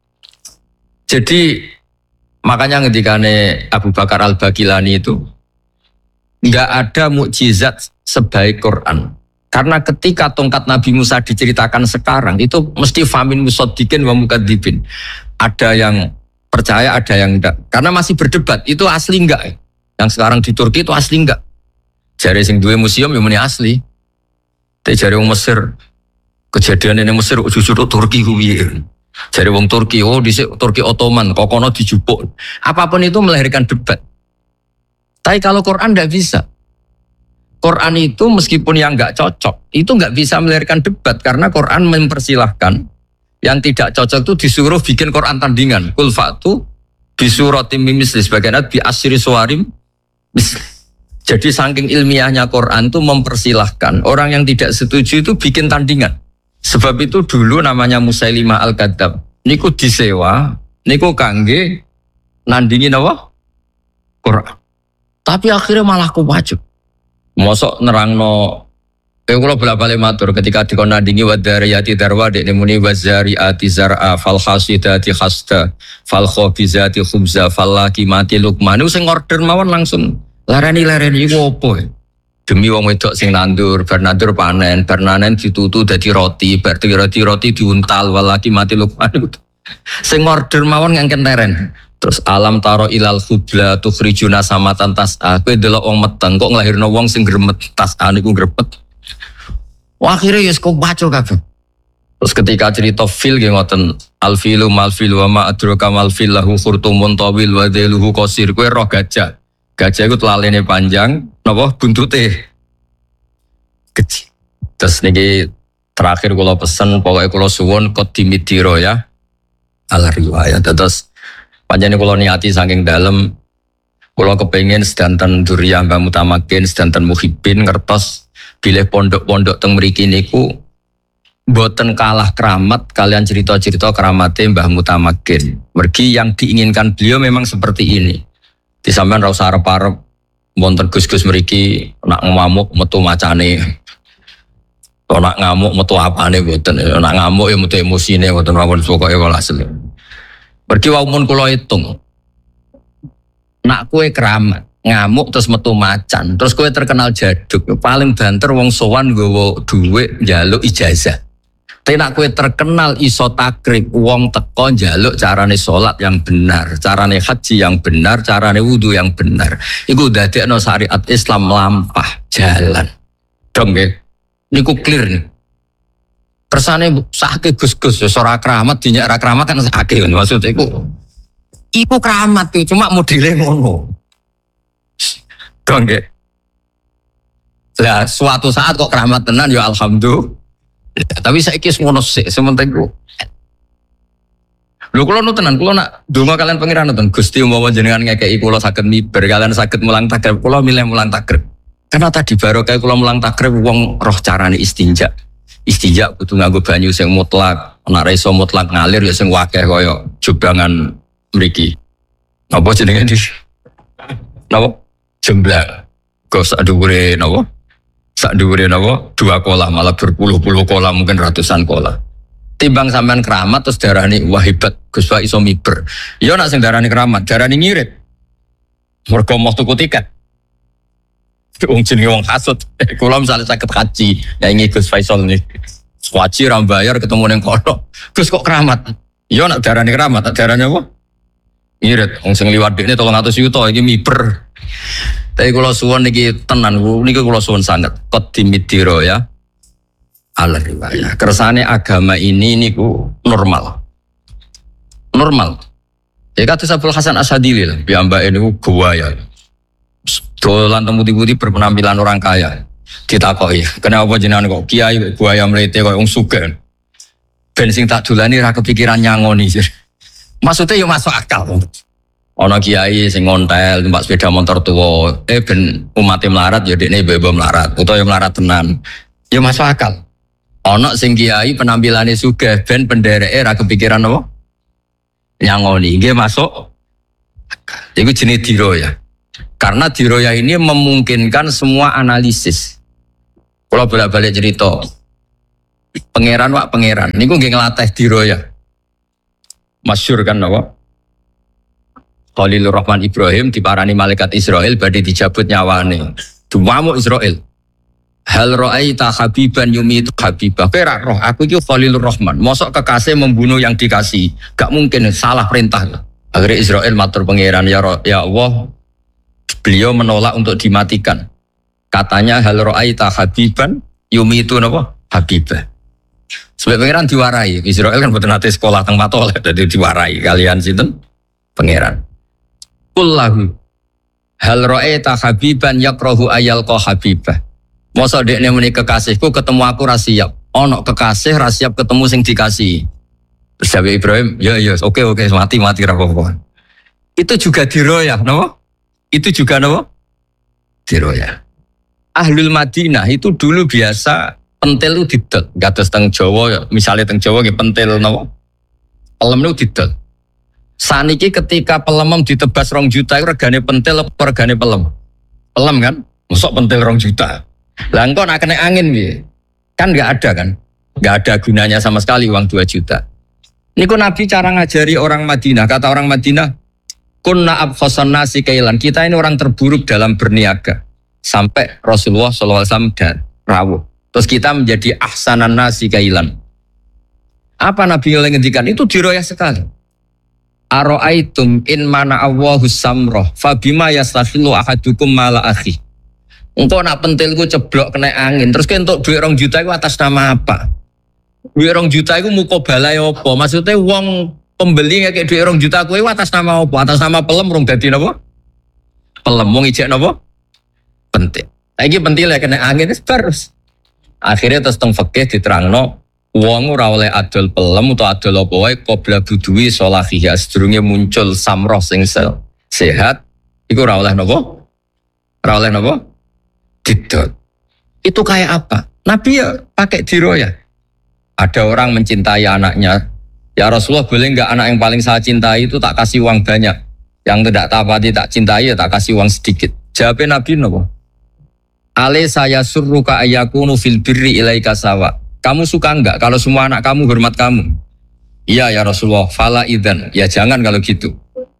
Jadi makanya ketikane Abu Bakar Al-Baqilani itu enggak ada mukjizat sebaik Quran. Karena ketika tongkat Nabi Musa diceritakan sekarang, itu mesti famin musoddiqin wa mukadzibin. Ada yang percaya, ada yang enggak. Karena masih berdebat, itu asli enggak? Yang sekarang di Turki itu asli enggak? Jari sing duwe museum yang muni asli. Tapi jari wong Mesir, Kejadian ini Mesir jujur Turki kuwi. Jadi wong Turki, oh di Turki Ottoman, kokono dijupuk. Apapun itu melahirkan debat. Tapi kalau Quran tidak bisa. Quran itu meskipun yang nggak cocok, itu nggak bisa melahirkan debat karena Quran mempersilahkan yang tidak cocok itu disuruh bikin Quran tandingan. Kul fa'tu bisuratim misli sebagian bi asyri suwarim misli. Jadi saking ilmiahnya Quran itu mempersilahkan orang yang tidak setuju itu bikin tandingan. Sebab itu dulu namanya Musailimah Al-Kadzab. Niku disewa, niku kangge nandingin apa? Quran. Tapi akhirnya malah kuwajib. Mosok nerangno kayak kula bolak-balik matur ketika dikon nandingi wadariyati darwa dek nemuni wazariati zar'a fal hasidati khasta fal khabizati khubza fal lakimati lukman. Niku sing order mawon langsung lareni-lareni iku opo? Demi wong wedok sing nandur, bar nandur panen, bar panen ditutu dadi roti, bar roti roti diuntal walaki mati lukman. Sing order mawon ngangken teren. Terus alam taro ilal khubla tukhrijuna samatan tas'a. Kowe delok wong meteng kok nglahirno wong sing gremet tas'a niku grepet. Wah akhirnya yes kok baca kabeh. Terus ketika cerita fil nggih ngoten alfilu malfil wa ma adraka malfil lahu khurtumun tawil wa dhailuhu qasir. Kowe roh gajah. Gajah itu telalene panjang, napa buntute kecil. Terus niki terakhir kula pesen pokoknya kula suwun qadimidiro ya. Ala riwayat terus panjane kula niati saking dalem kula kepengin sedanten duriyah Mbah Mutamakin, sedanten muhibbin ngertos bilih pondok-pondok teng mriki niku mboten kalah keramat kalian cerita-cerita keramate Mbah Mutamakin. Mergi yang diinginkan beliau memang seperti ini. Di sampean ra usah arep-arep wonten Gus-gus mriki nak ngamuk metu macane. Kok nak ngamuk metu apane mboten. Nak ngamuk ya metu emosine mboten mawon pokoke walhasil. Pergi wae mun kula hitung. Nak kowe keramat, ngamuk terus metu macan, terus kowe terkenal jaduk, paling banter wong sowan nggawa dhuwit njaluk ijazah. Tapi nak kowe terkenal iso takrib wong teko njaluk carane salat yang benar, carane haji yang benar, carane wudu yang benar. Iku dadekno syariat Islam lampah jalan. Dong nggih. Niku clear nih. Kersane sakake Gus-gus ora keramat dinyak ra keramat kan sakake maksudnya iku. Iku keramat tuh cuma modele ngono. Dong nggih. Lah suatu saat kok keramat tenan ya alhamdulillah. Ya, tapi saiki wis ngono sik sementing ku. Lho kula nu tenan kula nak donga kalian pangeran nonton Gusti umpama jenengan ngekeki kula saged miber kalian saged mulang takrib kula milih mulang takrib. Karena tadi barokah kula mulang takrib wong roh carane istinja. Istinja kudu nganggo banyu sing mutlak, ana ra iso mutlak ngalir ya sing wakeh kaya jobangan mriki. Napa jenenge iki? Napa? Jemblak. Kok sak dhuwure napa? Sak dhuwure napa? Dua kolam malah berpuluh-puluh kolam mungkin ratusan kolam. Timbang sampean keramat terus darani wah hebat Gus Pak iso miber. Ya nek sing darani keramat, darani ngirit. Mergo mau tuku tiket. Wong jenenge wong kasut. Kula misalnya sakit haji, ya ini Gus Faisal nih. Haji ra bayar ketemu ning kono. Gus kok keramat? Ya nek darani keramat, darani apa? Ngirit. Wong sing liwat dekne tolong atus yuta iki miber. Tapi kula suwun niki tenan niki kula suwun sanget. Qadimidiro ya. Ala riwayah. Kersane agama ini niku normal. Normal. Ya kata Abdul Hasan Asyadili lah. Piyambake niku guaya. Dolan temu-temu berpenampilan orang kaya. Ditakoki, kenapa jenengan kok kiai buaya mlete kok wong sugih. Ben sing tak dolani ra kepikiran nyangoni. Maksudnya ya masuk akal. Ana kiai sing ngontel numpak sepeda motor tua, eh ben umatnya melarat ya dekne ibu-ibu melarat, utawa ya melarat tenan. Ya masuk akal. Ana sing kiai penampilannya sugih ben pendereke ra kepikiran apa? Nyangoni, nggih masuk. Iku jenis diroya. Karena diroya ini memungkinkan semua analisis. Kalau bolak-balik cerita, pangeran wak pangeran, niku nggih nglatih diroya. Masyhur kan apa? Khalilur Rahman Ibrahim diparani malaikat Israel badhe dijabut nyawane. Dumamu Israel. Hal ra'aita habiban yumitu habibah. Kira roh aku iki Khalilur Rahman. Mosok kekasih membunuh yang dikasih. Gak mungkin, salah perintah. Akhirnya Israel matur pangeran ya, ya Allah. Beliau menolak untuk dimatikan. Katanya hal ra'aita habiban yumitu napa? Habibah. Sebab pangeran diwarai. Israel kan betul nanti sekolah teng matoleh, jadi diwarai kalian sinten pangeran. Kullahu hal ra'aita habiban yakrahu ayal ko habibah. Masa dekne muni kekasihku ketemu aku ra siap. Ono kekasih ra siap ketemu sing dikasih. Terus Nabi Ibrahim, ya ya oke oke mati mati ra apa-apa. Itu juga diroyah, napa? Itu juga napa? Diroyah. Ahlul Madinah itu dulu biasa pentil itu didol. Gados teng Jawa, misalnya teng Jawa nggih pentil napa? Pelem itu didol. Saniki ketika pelemem ditebas rong juta itu regane pentil apa regane pelem? Pelem kan? Mosok pentil rong juta. Lah engko nak kena angin piye? Kan enggak ada kan? Enggak ada gunanya sama sekali uang dua juta. Niku Nabi cara ngajari orang Madinah, kata orang Madinah, kunna abkhasan nasi kailan. Kita ini orang terburuk dalam berniaga. Sampai Rasulullah shallallahu alaihi wasallam dan rawuh. Terus kita menjadi ahsanan nasi kailan. Apa Nabi yang ngendikan? Itu diroyah sekali. Aro'aitum in mana Allahu samroh fabima yastakhilu ahadukum mala akhi. Engkau nak pentilku ceblok kena angin. Terus kan untuk duit rong juta itu atas nama apa? Duit rong juta itu muka balai apa? Maksudnya uang pembeli kayak duit rong juta itu atas nama apa? Atas nama pelem rong dadi napa? Pelem wong ijek napa? Pentil. Lagi pentil ya kena angin terus. Akhirnya terus teng fikih diterangno wong ora oleh adol pelem atau adol apa wae qabla budui solahiha sedurunge muncul samroh sing sehat iku ora oleh napa? Ora oleh napa? Didot. Itu kayak apa? Nabi ya pakai diroyah. Ada orang mencintai anaknya. Ya Rasulullah boleh enggak anak yang paling saya cintai itu tak kasih uang banyak. Yang tidak tapati tak cintai ya tak kasih uang sedikit. Jawabnya Nabi napa? Ale saya surruka ayakunu fil birri ilaika sawa. Kamu suka enggak kalau semua anak kamu hormat kamu? Iya ya Rasulullah. Fala idzan. Ya jangan kalau gitu.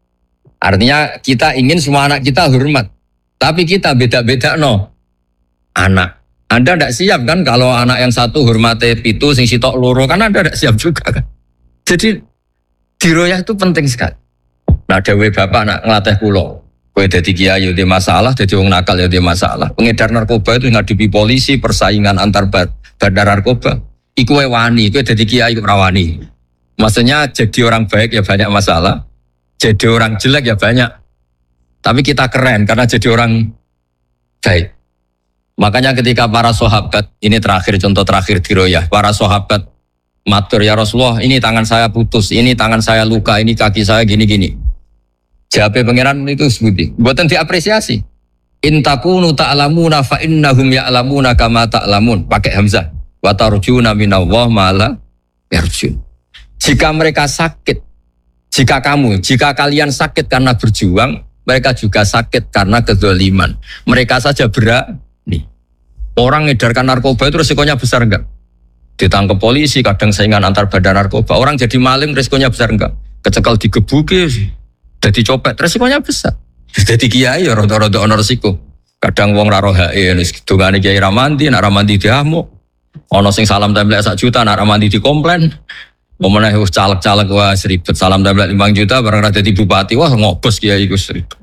Artinya kita ingin semua anak kita hormat. Tapi kita beda-beda no. Anak, Anda tidak siap kan kalau anak yang satu hormati pitu, sing sitok loro kan Anda tidak siap juga kan. Jadi diroyah itu penting sekali. Nah dewe bapak nak ngelatih kulo, kue jadi kiai ada masalah, jadi orang nakal ada masalah. Pengedar narkoba itu ngadepi polisi, persaingan antar bandar narkoba. Iku wani, kue jadi kiai rawani. Maksudnya jadi orang baik ya banyak masalah, jadi orang jelek ya banyak. Tapi kita keren karena jadi orang baik. Makanya ketika para sahabat, ini terakhir contoh terakhir diroyah, para sahabat matur ya Rasulullah, ini tangan saya putus, ini tangan saya luka, ini kaki saya gini-gini. Jawabnya pangeran itu sebuti, buatan diapresiasi. In takunu ta'lamuna fa innahum ya'lamuna kama ta'lamun, pakai hamzah. Wa tarjuna minallah ma'ala yarjun. Jika mereka sakit, jika kamu, jika kalian sakit karena berjuang, mereka juga sakit karena kezaliman. Mereka saja berat. Nih, orang ngedarkan narkoba itu resikonya besar enggak? Ditangkap polisi, kadang saingan antar badan narkoba. Orang jadi maling resikonya besar enggak? Kecekal digebuki, jadi copet resikonya besar. Jadi kiai ya rada-rada ono resiko. Kadang wong ra rohae wis dongane kiai Ramandi, nak Ramandi diamuk. Ono sing salam templek sak juta, nak Ramandi dikomplain. Momeneh wis caleg-caleg wah seribet salam templek lima juta barang ra dadi bupati, wah ngobos kiai iku seribet.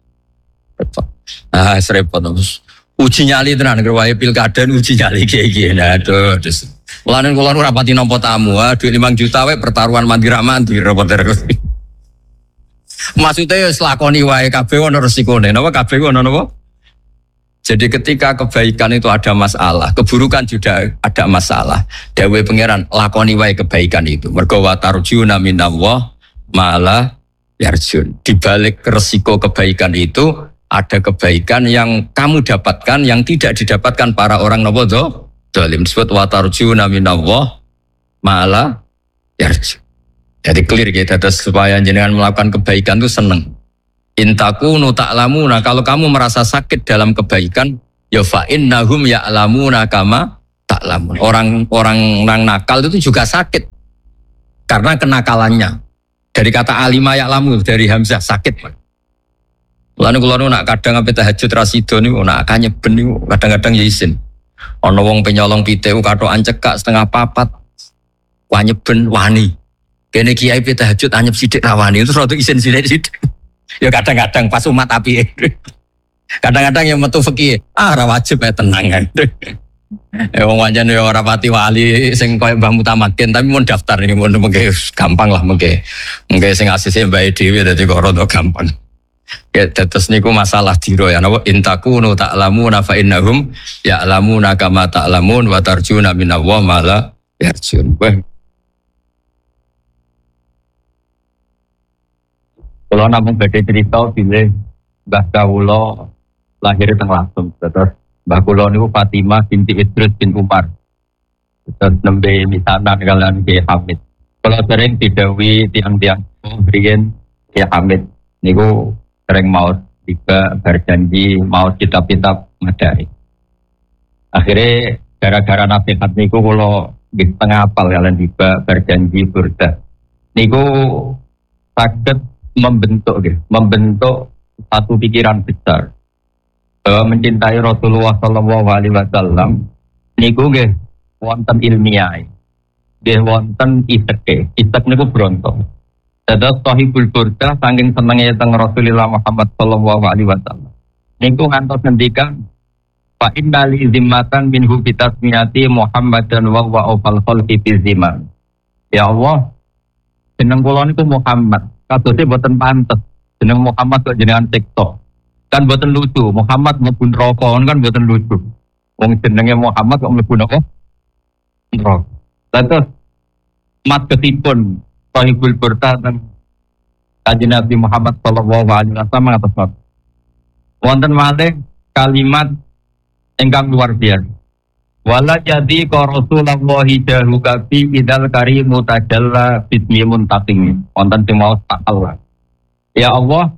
Ah, seribet terus. Uji nyali tenan kerwae pilkada uji nyali kiai-kiai. Nah, aduh, terus. Mulane kula ora pati nampa tamu, duit lima juta wae pertaruhan mandi-mandi repot terus. Maksudnya ya selakoni wae kabeh ono resikone. Napa kabeh ono napa? Jadi ketika kebaikan itu ada masalah, keburukan juga ada masalah. Dewe pangeran lakoni wae kebaikan itu. Mergo wa tarjuna minallah malah yarjun. Di balik resiko kebaikan itu ada kebaikan yang kamu dapatkan yang tidak didapatkan para orang napa do? Zalim. Disebut wa tarjuna minallah malah yarjun. Jadi clear kita terus supaya jenengan melakukan kebaikan itu seneng. Intakunu ta'lamuna, kalau kamu merasa sakit dalam kebaikan, ya fa innahum ya'lamuna kama ta'lamun. Orang-orang nang nakal itu juga sakit karena kenakalannya. Dari kata alima ya'lamu, dari hamzah sakit. Lalu kalau nak kadang apa tahajud rasido niku nak kanyeben niku kadang-kadang ya isin. Ana wong penyolong piteu katokan cekak setengah papat. Wanyeben wani. Kene kiai pe tahajud anyep sithik rawani itu rada isin sithik-sithik. Ya kadang-kadang pas umat api. Kadang-kadang yang metu fikih, ah ra wajib ya tenang kan. Eh wong pancen yo ora pati wali sing koyo Mbah Mutamakin tapi mun daftar iki mun mengke gampang lah mengke. Mengke sing asise Mbah dhewe dadi kok rada gampang. Ya terus niku masalah diro ya napa intakunu ta'lamuna fa innahum ya'lamuna kama ta'lamun wa tarjuna minallah ma la yarjun. Kalau namung badhe cerita bilih Mbah kawula lahir teng Lampung terus Mbah kula niku Fatimah binti Idris bin Umar. Terus nembe misanan kalian Ki Hamid. Kalau sering didhawuhi tiang-tiang riyen Ki Hamid niku sering maos tiga berjanji maos kitab-kitab madai. Akhirnya gara-gara nasihat niku kula nggih tengah apal kalian tiga berjanji burda. Niku saged membentuk nggih, membentuk satu pikiran besar. Bahwa mencintai Rasulullah Sallallahu Alaihi Wasallam niku nggih wonten ilmiah, nggih wonten iseke, isek niku bronto. Dados Sahibul Burdah saking senenge teng Rasulullah Muhammad Sallallahu Alaihi Wasallam. Niku ngantos ngendikan fa inna li zimmatan minhu bi tasmiyati Muhammadan wa wa awfal khalqi fi zaman. Ya Allah, jeneng kula niku Muhammad, kadose boten pantes. Jeneng Muhammad kok jenengan TikTok. Kan buatan lucu, Muhammad mlebu neraka kan buatan lucu. Wong jenenge Muhammad kok mlebu neraka? Neraka. Lantas mat ketipun Sahibul Burdah dan Kanjeng Nabi Muhammad sallallahu alaihi wasallam ngatos wonten malih kalimat ingkang luar biasa. Wala jadi ka Rasulullah jahu kafi idal karimu tajalla bismi muntaqim. Wonten sing maos tak Allah. Ya Allah,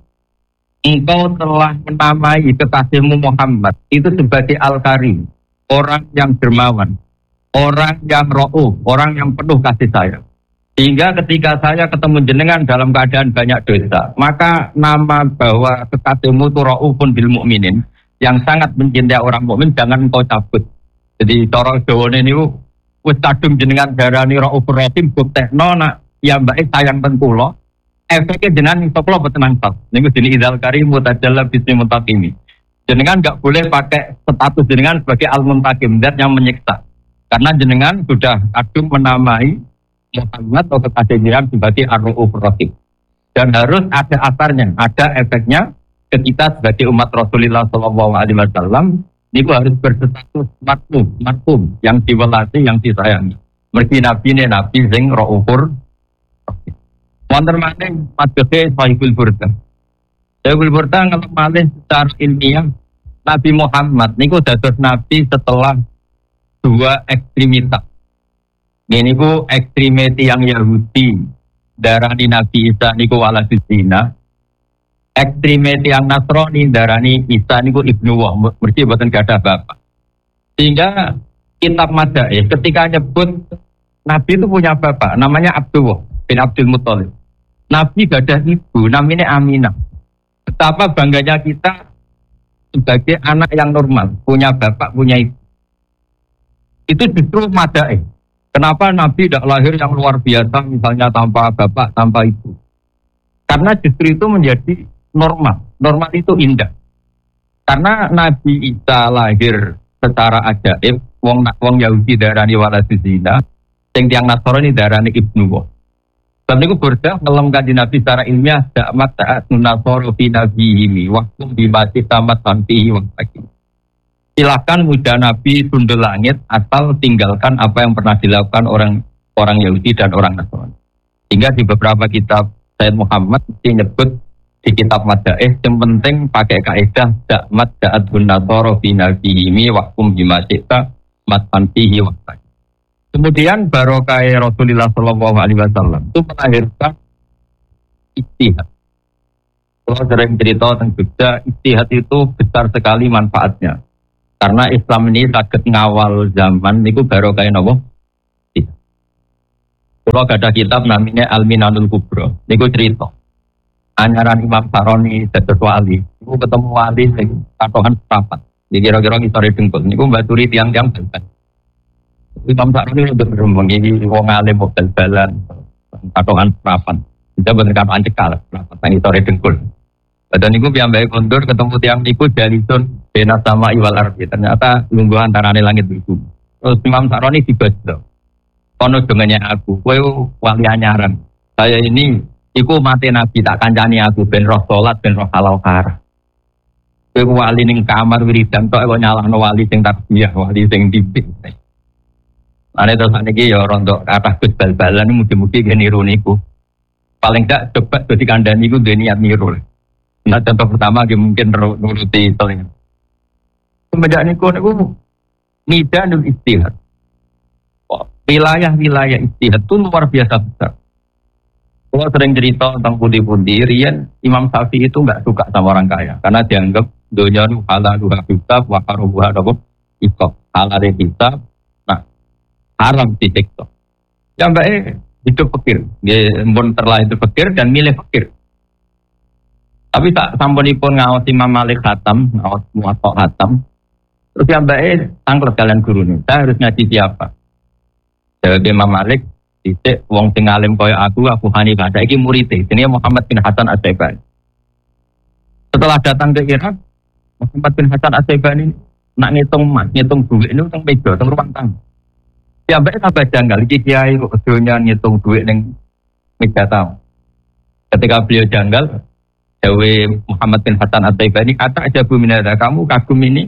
Engkau telah menamai kekasihmu Muhammad itu sebagai Al-Karim, orang yang dermawan, orang yang ra'uf, orang yang penuh kasih sayang. Sehingga ketika saya ketemu jenengan dalam keadaan banyak dosa, maka nama bahwa kekasihmu itu ra'ufun bil mukminin, yang sangat mencintai orang mukmin, jangan engkau cabut. Jadi cara Jawane niku wis kadung jenengan darani ra'ufur rahim buktekno nak ya mbake sayang ten kula. Efeknya jenengan iso kula boten nangkal. Niku jenenge idzal karim mutajalla bismi muntaqimi. Jenengan enggak boleh pakai status jenengan sebagai al-muntaqim, zat yang menyiksa. Karena jenengan sudah kadung menamai Muhammad atau kekasih jenengan sebagai ar-raufur rahim. Dan harus ada asarnya, ada efeknya ke kita sebagai umat Rasulullah sallallahu alaihi wasallam niku harus berstatus matlum, matlum yang diwelasi, yang disayangi. Mergi nabi ne nabi sing raufur rahim. Wonten maning madhese Sahibul Burdah. Sahibul Burdah kalau malih secara ilmiah Nabi Muhammad niku dados nabi setelah dua ekstremitas. Niku ekstremiti yang Yahudi darani Nabi Isa niku waladus zina. Ekstremiti yang Nasrani darani Isa niku ibnu wah, mesti boten gadah bapak. Sehingga kitab Madaih ketika nyebut Nabi itu punya bapak namanya Abdullah bin Abdul Muthalib. Nabi gadah ibu, namanya Aminah. Betapa bangganya kita sebagai anak yang normal, punya bapak, punya ibu. Itu justru Madaih. Kenapa Nabi tidak lahir yang luar biasa, misalnya tanpa bapak, tanpa ibu? Karena justru itu menjadi normal. Normal itu indah. Karena Nabi Isa lahir secara ajaib, wong wong Yahudi darani waladus zina, sing tiyang Nasrani darani ibnu wah. Sebab niku Burdah ngelem kanjeng Nabi secara ilmiah dakmat ta'at nunasoru fi nabiyhi waktu dimati tamat sampihi waktu. Silakan muja Nabi sundul langit asal tinggalkan apa yang pernah dilakukan orang orang Yahudi dan orang Nasrani. Sehingga di beberapa kitab Sayyid Muhammad mesti nyebut di kitab Madaih yang penting pakai kaidah dakmat ta'at nunasoru fi nabiyhi waktu dimati tamat sampihi waktu. Kemudian barokah Rasulullah Sallallahu Alaihi Wasallam itu melahirkan ijtihad. Kalau sering cerita tentang Jogja, ijtihad itu besar sekali manfaatnya. Karena Islam ini saged ngawal zaman, itu barokah napa? Kalau ada kitab namanya Al-Minanul Kubra, niku cerita. Anyaran Imam Saroni dados wali, niku ketemu wali sing katohan seprapat. Jadi kira-kira ngisore dengkul, niku mbaturi tiang-tiang bal-bal. Imam Saroni itu berembang ini wong alim modal balan katokan perapan. Kita bener katokan cekal perapan ini sore dengkul. Dan niku piyambake kondur ketemu tiang niku jalisun bena sama iwal ardi. Ternyata lungguh antarane langit itu. Terus Imam Sa'roni dibasdo. Kono dengannya aku, kowe wali anyaran. Saya ini iku mati Nabi tak kancani aku ben roh salat ben roh halal kar. Kowe wali ning kamar wiridan tok kok nyalahno wali sing tasbih, wali sing dipik. Ane terus niki ya rondo kathah Gus bal-balan mugi-mugi niru niku. Paling gak coba dadi kandhani iku duwe niat niru. Nah contoh pertama dia mungkin nuruti telinga. Semenjak niku niku midanul istihad. Wilayah-wilayah istihad itu luar biasa besar. Kalau sering cerita tentang pundi-pundi, Rian Imam Syafi'i itu nggak suka sama orang kaya karena dianggap dunia itu halal dua kitab, wakarubuha dapur ikut halal kitab, nah haram di sektor. Yang baik hidup fakir, dia pun terlahir fakir dan milih fakir. Tapi tak sampunipun ngawas Imam Malik khatam, ngawas Muwatta khatam. Terus yang baik tangklet kalian guru nih. Saya harus ngaji siapa? Jawab Imam Malik, dicek wong sing alim kaya aku, Abu Hanifah. Saiki murid-e, jenenge Muhammad bin Hasan Asy-Syaibani. Setelah datang ke Irak, Muhammad bin Hasan Asy-Syaibani nak ngitung emas, ngitung duit ini teng meja, teng ruang tamu. Yang baik tambah janggal, iki kiai kok donya ngitung duit ning meja tamu. Ketika beliau janggal, Jawa Muhammad bin Hasan Asy-Syaibani kata aja Bu Minada, kamu kagum ini?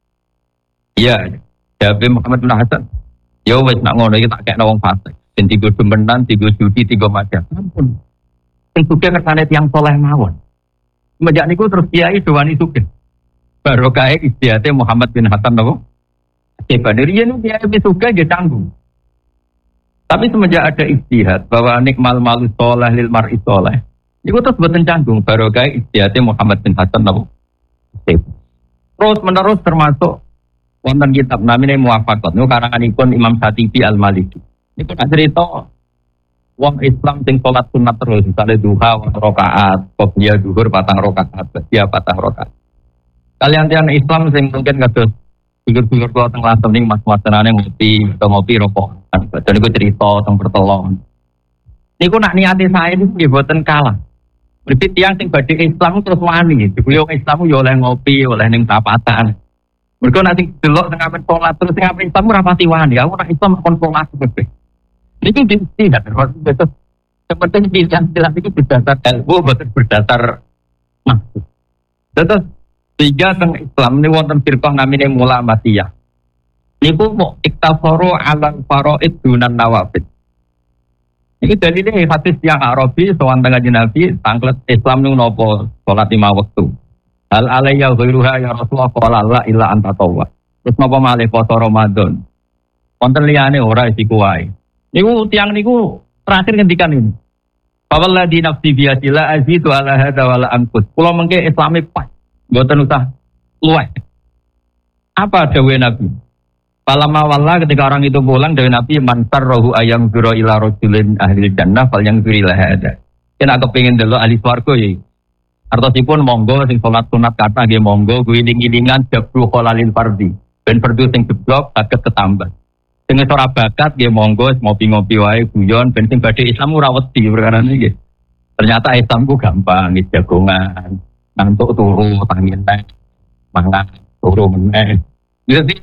Iya, Jawa Muhammad bin Hasan. Ya wis nak ngono iki tak kekno wong fasik. Den tigo demenan, tigo judi, tigo macam. Ampun. Sing sugih kersane tiyang saleh mawon. Semenjak niku terus kiai dowani sugih. Barokah istihate Muhammad bin Hasan napa? Asy-Syaibani riyen kiai wis sugih nggih tanggung. Tapi semenjak ada istihad bahwa nikmal malu saleh lil mar'i saleh. Iku terus boten canggung barokah istihate Muhammad bin Hasan napa? Terus menerus termasuk wonten kitab namine Muwafaqat niku karanganipun Imam Syatibi Al-Maliki. Niku tak cerita wong Islam sing salat sunat terus, misale duha rakaat, qobliyah zuhur patang rakaat, ba'diyah patang rakaat. Kalian tiang Islam sing mungkin kados figur-figur kula teng Lantem ning mas-mas tenane ngopi, atau ngopi rokok. Dan niku cerita teng pertelon. Niku nak niate saya niku nggih boten kalah. Berarti tiang sing badhe Islam terus wani, dibeli wong Islam yo oleh ngopi, oleh ning tapatan. Mereka nanti delok tengah pen sholat terus tengah pen Islam ora pati wani. Aku nak Islam kon sholat kabeh. Niki tidak terus seperti pilihan pilihan itu berdasar ilmu bukan berdasar maksud. Terus tiga teng Islam ini wonten firqah namine Mulamatiyah. Niku mau iktafaru ala faraid dunan nawafil. Ini dalile hadis yang Arabi sowan tengah Nabi tanglet Islam niku napa salat lima waktu. Hal alayya ghairuha ya Rasulullah qala la illa anta tawwa. Terus napa malih poso Ramadan. Wonten liyane ora isiku wae. Niku tiang niku terakhir ngendikan ini. Fawalladzi nafsi biyadillah azidu ala hadza wala anqus. Kula mengke Islame pas. Mboten usah luweh. Apa dawuh Nabi? Falamma walla ketika orang itu pulang dari Nabi man sarrahu ayam zura ila rajulin ahli jannah fal yang zuri lah ada. Kena kepengin delok ahli swarga ya. Artosipun monggo sing salat sunat kata nggih monggo guling-gilingan jabru kholalil fardhi. Ben fardhu sing jeblok saged ketambah. Sing ora bakat nggih monggo ngopi-ngopi wae guyon ben sing badhe Islam ora wedi perkara niki. Ternyata Islam ku gampang nggih jagongan, ngantuk turu tangi nek mangan turu meneh. Jadi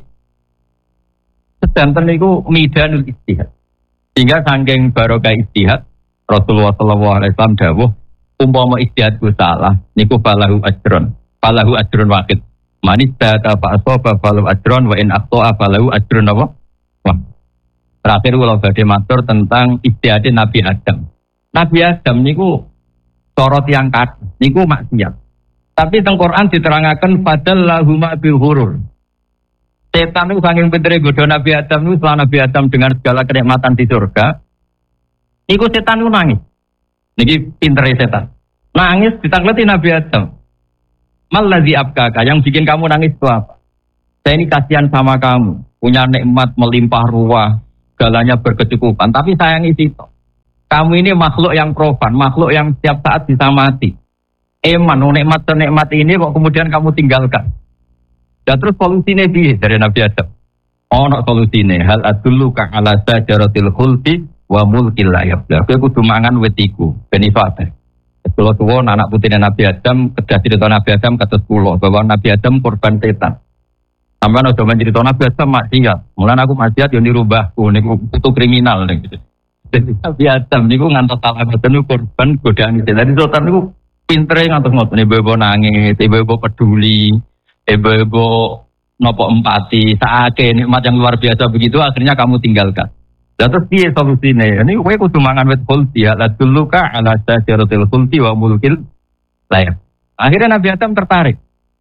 sedanten niku midanul istihad. Sehingga saking barokah istihad Rasulullah sallallahu alaihi wasallam dawuh umpama istihadku salah niku falahu ajrun. Falahu ajrun wahid. Manis data fa asaba falahu ajrun wa in aqta falahu ajrun apa? Wah. Terakhir kula badhe matur tentang istihad Nabi Adam. Nabi Adam niku sorot yang kat niku maksiat. Tapi teng Quran diterangaken fadallahuma bil ghurur. Setan itu saking pintere godho Nabi Adam itu setelah Nabi Adam dengan segala kenikmatan di surga. Niku setan itu nangis. Niki pintere setan. Nangis ditangleti Nabi Adam. Mallazi abkaka, yang bikin kamu nangis itu apa? Saya ini kasihan sama kamu, punya nikmat melimpah ruah, segalanya berkecukupan, tapi sayangi situ. Kamu ini makhluk yang profan, makhluk yang setiap saat bisa mati. Eman, nikmat-nikmat ini kok kemudian kamu tinggalkan. Dan terus solusinya piye dari Nabi Adam? Ono solusine hal adulluka ala sajaratil khuldi wa mulkil la yabla. Kowe kudu mangan wetiku ben iso abadi. Kalau tua anak putih Nabi Adam, kedah cerita Nabi Adam kata sepuluh bahwa Nabi Adam korban setan. Sampai ada mencerita Nabi Adam maksiat. Mulai aku maksiat yang dirubahku, niku putu kriminal nih. Jadi Nabi Adam niku ngantos salah boten korban godaan setan. Jadi sultan niku pintere ngantos ngoten, ibu-ibu nangis, ibu-ibu peduli, ibu-ibu nopo empati, saake nikmat yang luar biasa begitu akhirnya kamu tinggalkan. Lah terus piye solusine? Ini kowe kudu mangan wit khuldi ya, la duluka ala syajaratil khuldi wa mulkil layak. Akhirnya Nabi Adam tertarik.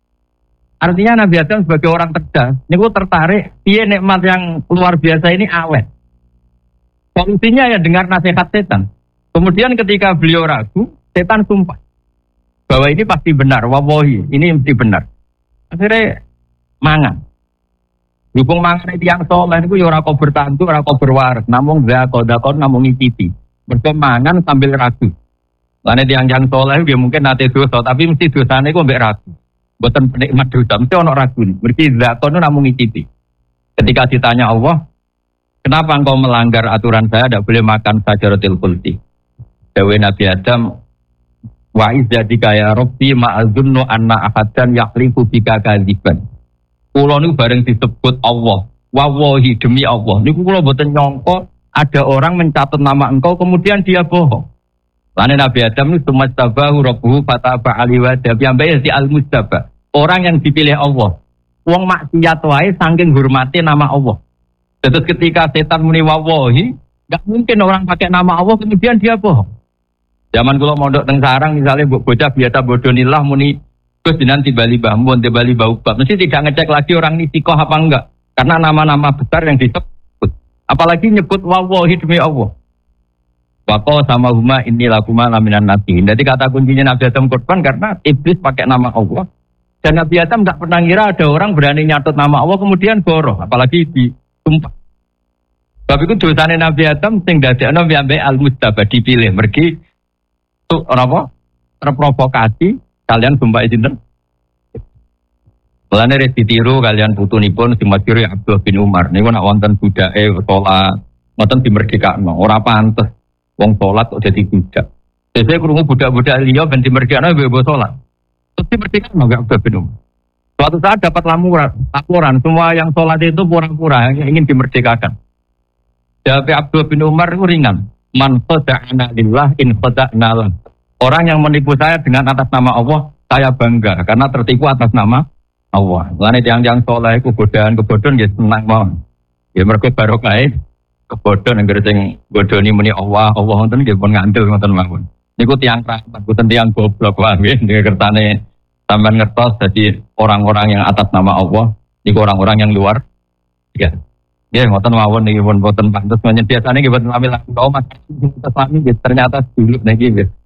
Artinya Nabi Adam sebagai orang cerdas, niku tertarik piye nikmat yang luar biasa ini awet. Solusinya ya dengar nasihat setan. Kemudian ketika beliau ragu, setan sumpah bahwa ini pasti benar, wallahi, ini mesti benar. Akhirnya mangan. Dukung mangan itu yang soleh itu ya ora kok bertantu, ora kok berwaris, namung zakon-zakon namung ngicipi. Mergo mangan sambil ragu. Lane tiyang-tiyang soleh dia mungkin nate dosa, tapi mesti dosane kok mbek ragu. Mboten penikmat dosa, mesti ana ragu. Mergi zakon namung ngicipi. Ketika ditanya Allah, kenapa engkau melanggar aturan saya tidak boleh makan sajaratil khuldi? Dawe Nabi Adam, wa izzadika ya rabbi ma'azunnu anna ahadan yahlifu bika kadziban. Kulo niku bareng disebut Allah, wallahi demi Allah. Niku kulo mboten nyangka ada orang mencatat nama engkau kemudian dia bohong. Lane Nabi Adam itu mustabahu rabbuhu fataba alaihi wa tabi'an di al-mustaba. Orang yang dipilih Allah. Wong maksiat wae saking hormati nama Allah. Terus ketika setan muni wallahi, enggak mungkin orang pakai nama Allah kemudian dia bohong. Zaman kula mondok teng sarang misalnya bocah biasa bodonilah muni terus nanti Bali Bambon, Bali Baubab. Mesti tidak ngecek lagi orang ini sikoh apa enggak. Karena nama-nama besar yang disebut. Apalagi nyebut wallahi demi Allah. Waqo sama huma inni lakuma laminan nabi. Jadi kata kuncinya Nabi Adam korban karena iblis pakai nama Allah. Dan Nabi Adam tidak pernah ngira ada orang berani nyatut nama Allah kemudian boroh. Apalagi disumpah. Tapi itu dosanya Nabi Adam sing dadekno ambek al-mustaba dipilih. Mergi itu apa? Terprovokasi. Kalian sumpah izin. Mulane res ditiru kalian putunipun sing masyhur Abdullah bin Umar. Niku nek wonten budake salat, ngoten dimerdekakno. Ora pantes wong salat kok dadi budak. Dene krungu budak-budak liya ben dimerdekakno mbek salat. Terus dimerdekakno gak Abdullah bin Umar. Suatu saat dapat laporan, laporan semua yang salat itu pura-pura yang ingin dimerdekakan. Jawab Abdullah bin Umar itu ringan. Man khada'ana lillah in khada'na lah. Orang yang menipu saya dengan atas nama Allah, saya bangga karena tertipu atas nama Allah. Lain yang-yang soleh ku godaan kebodohan ya senang mawon. Ya mergo barokah kebodohan yang sing bodoni muni Allah, Allah ngoten nggih pun ngandel ngoten mawon. Niku tiyang rahmat, boten tiyang goblok wae nggih kertane sampean ngertos dadi orang-orang yang atas nama Allah, niku orang-orang yang luar ya. Ya ngoten mawon niki pun boten pantes menyang biasane nggih boten lamil laku. Oh mas, kita sami ternyata dulu niki nggih.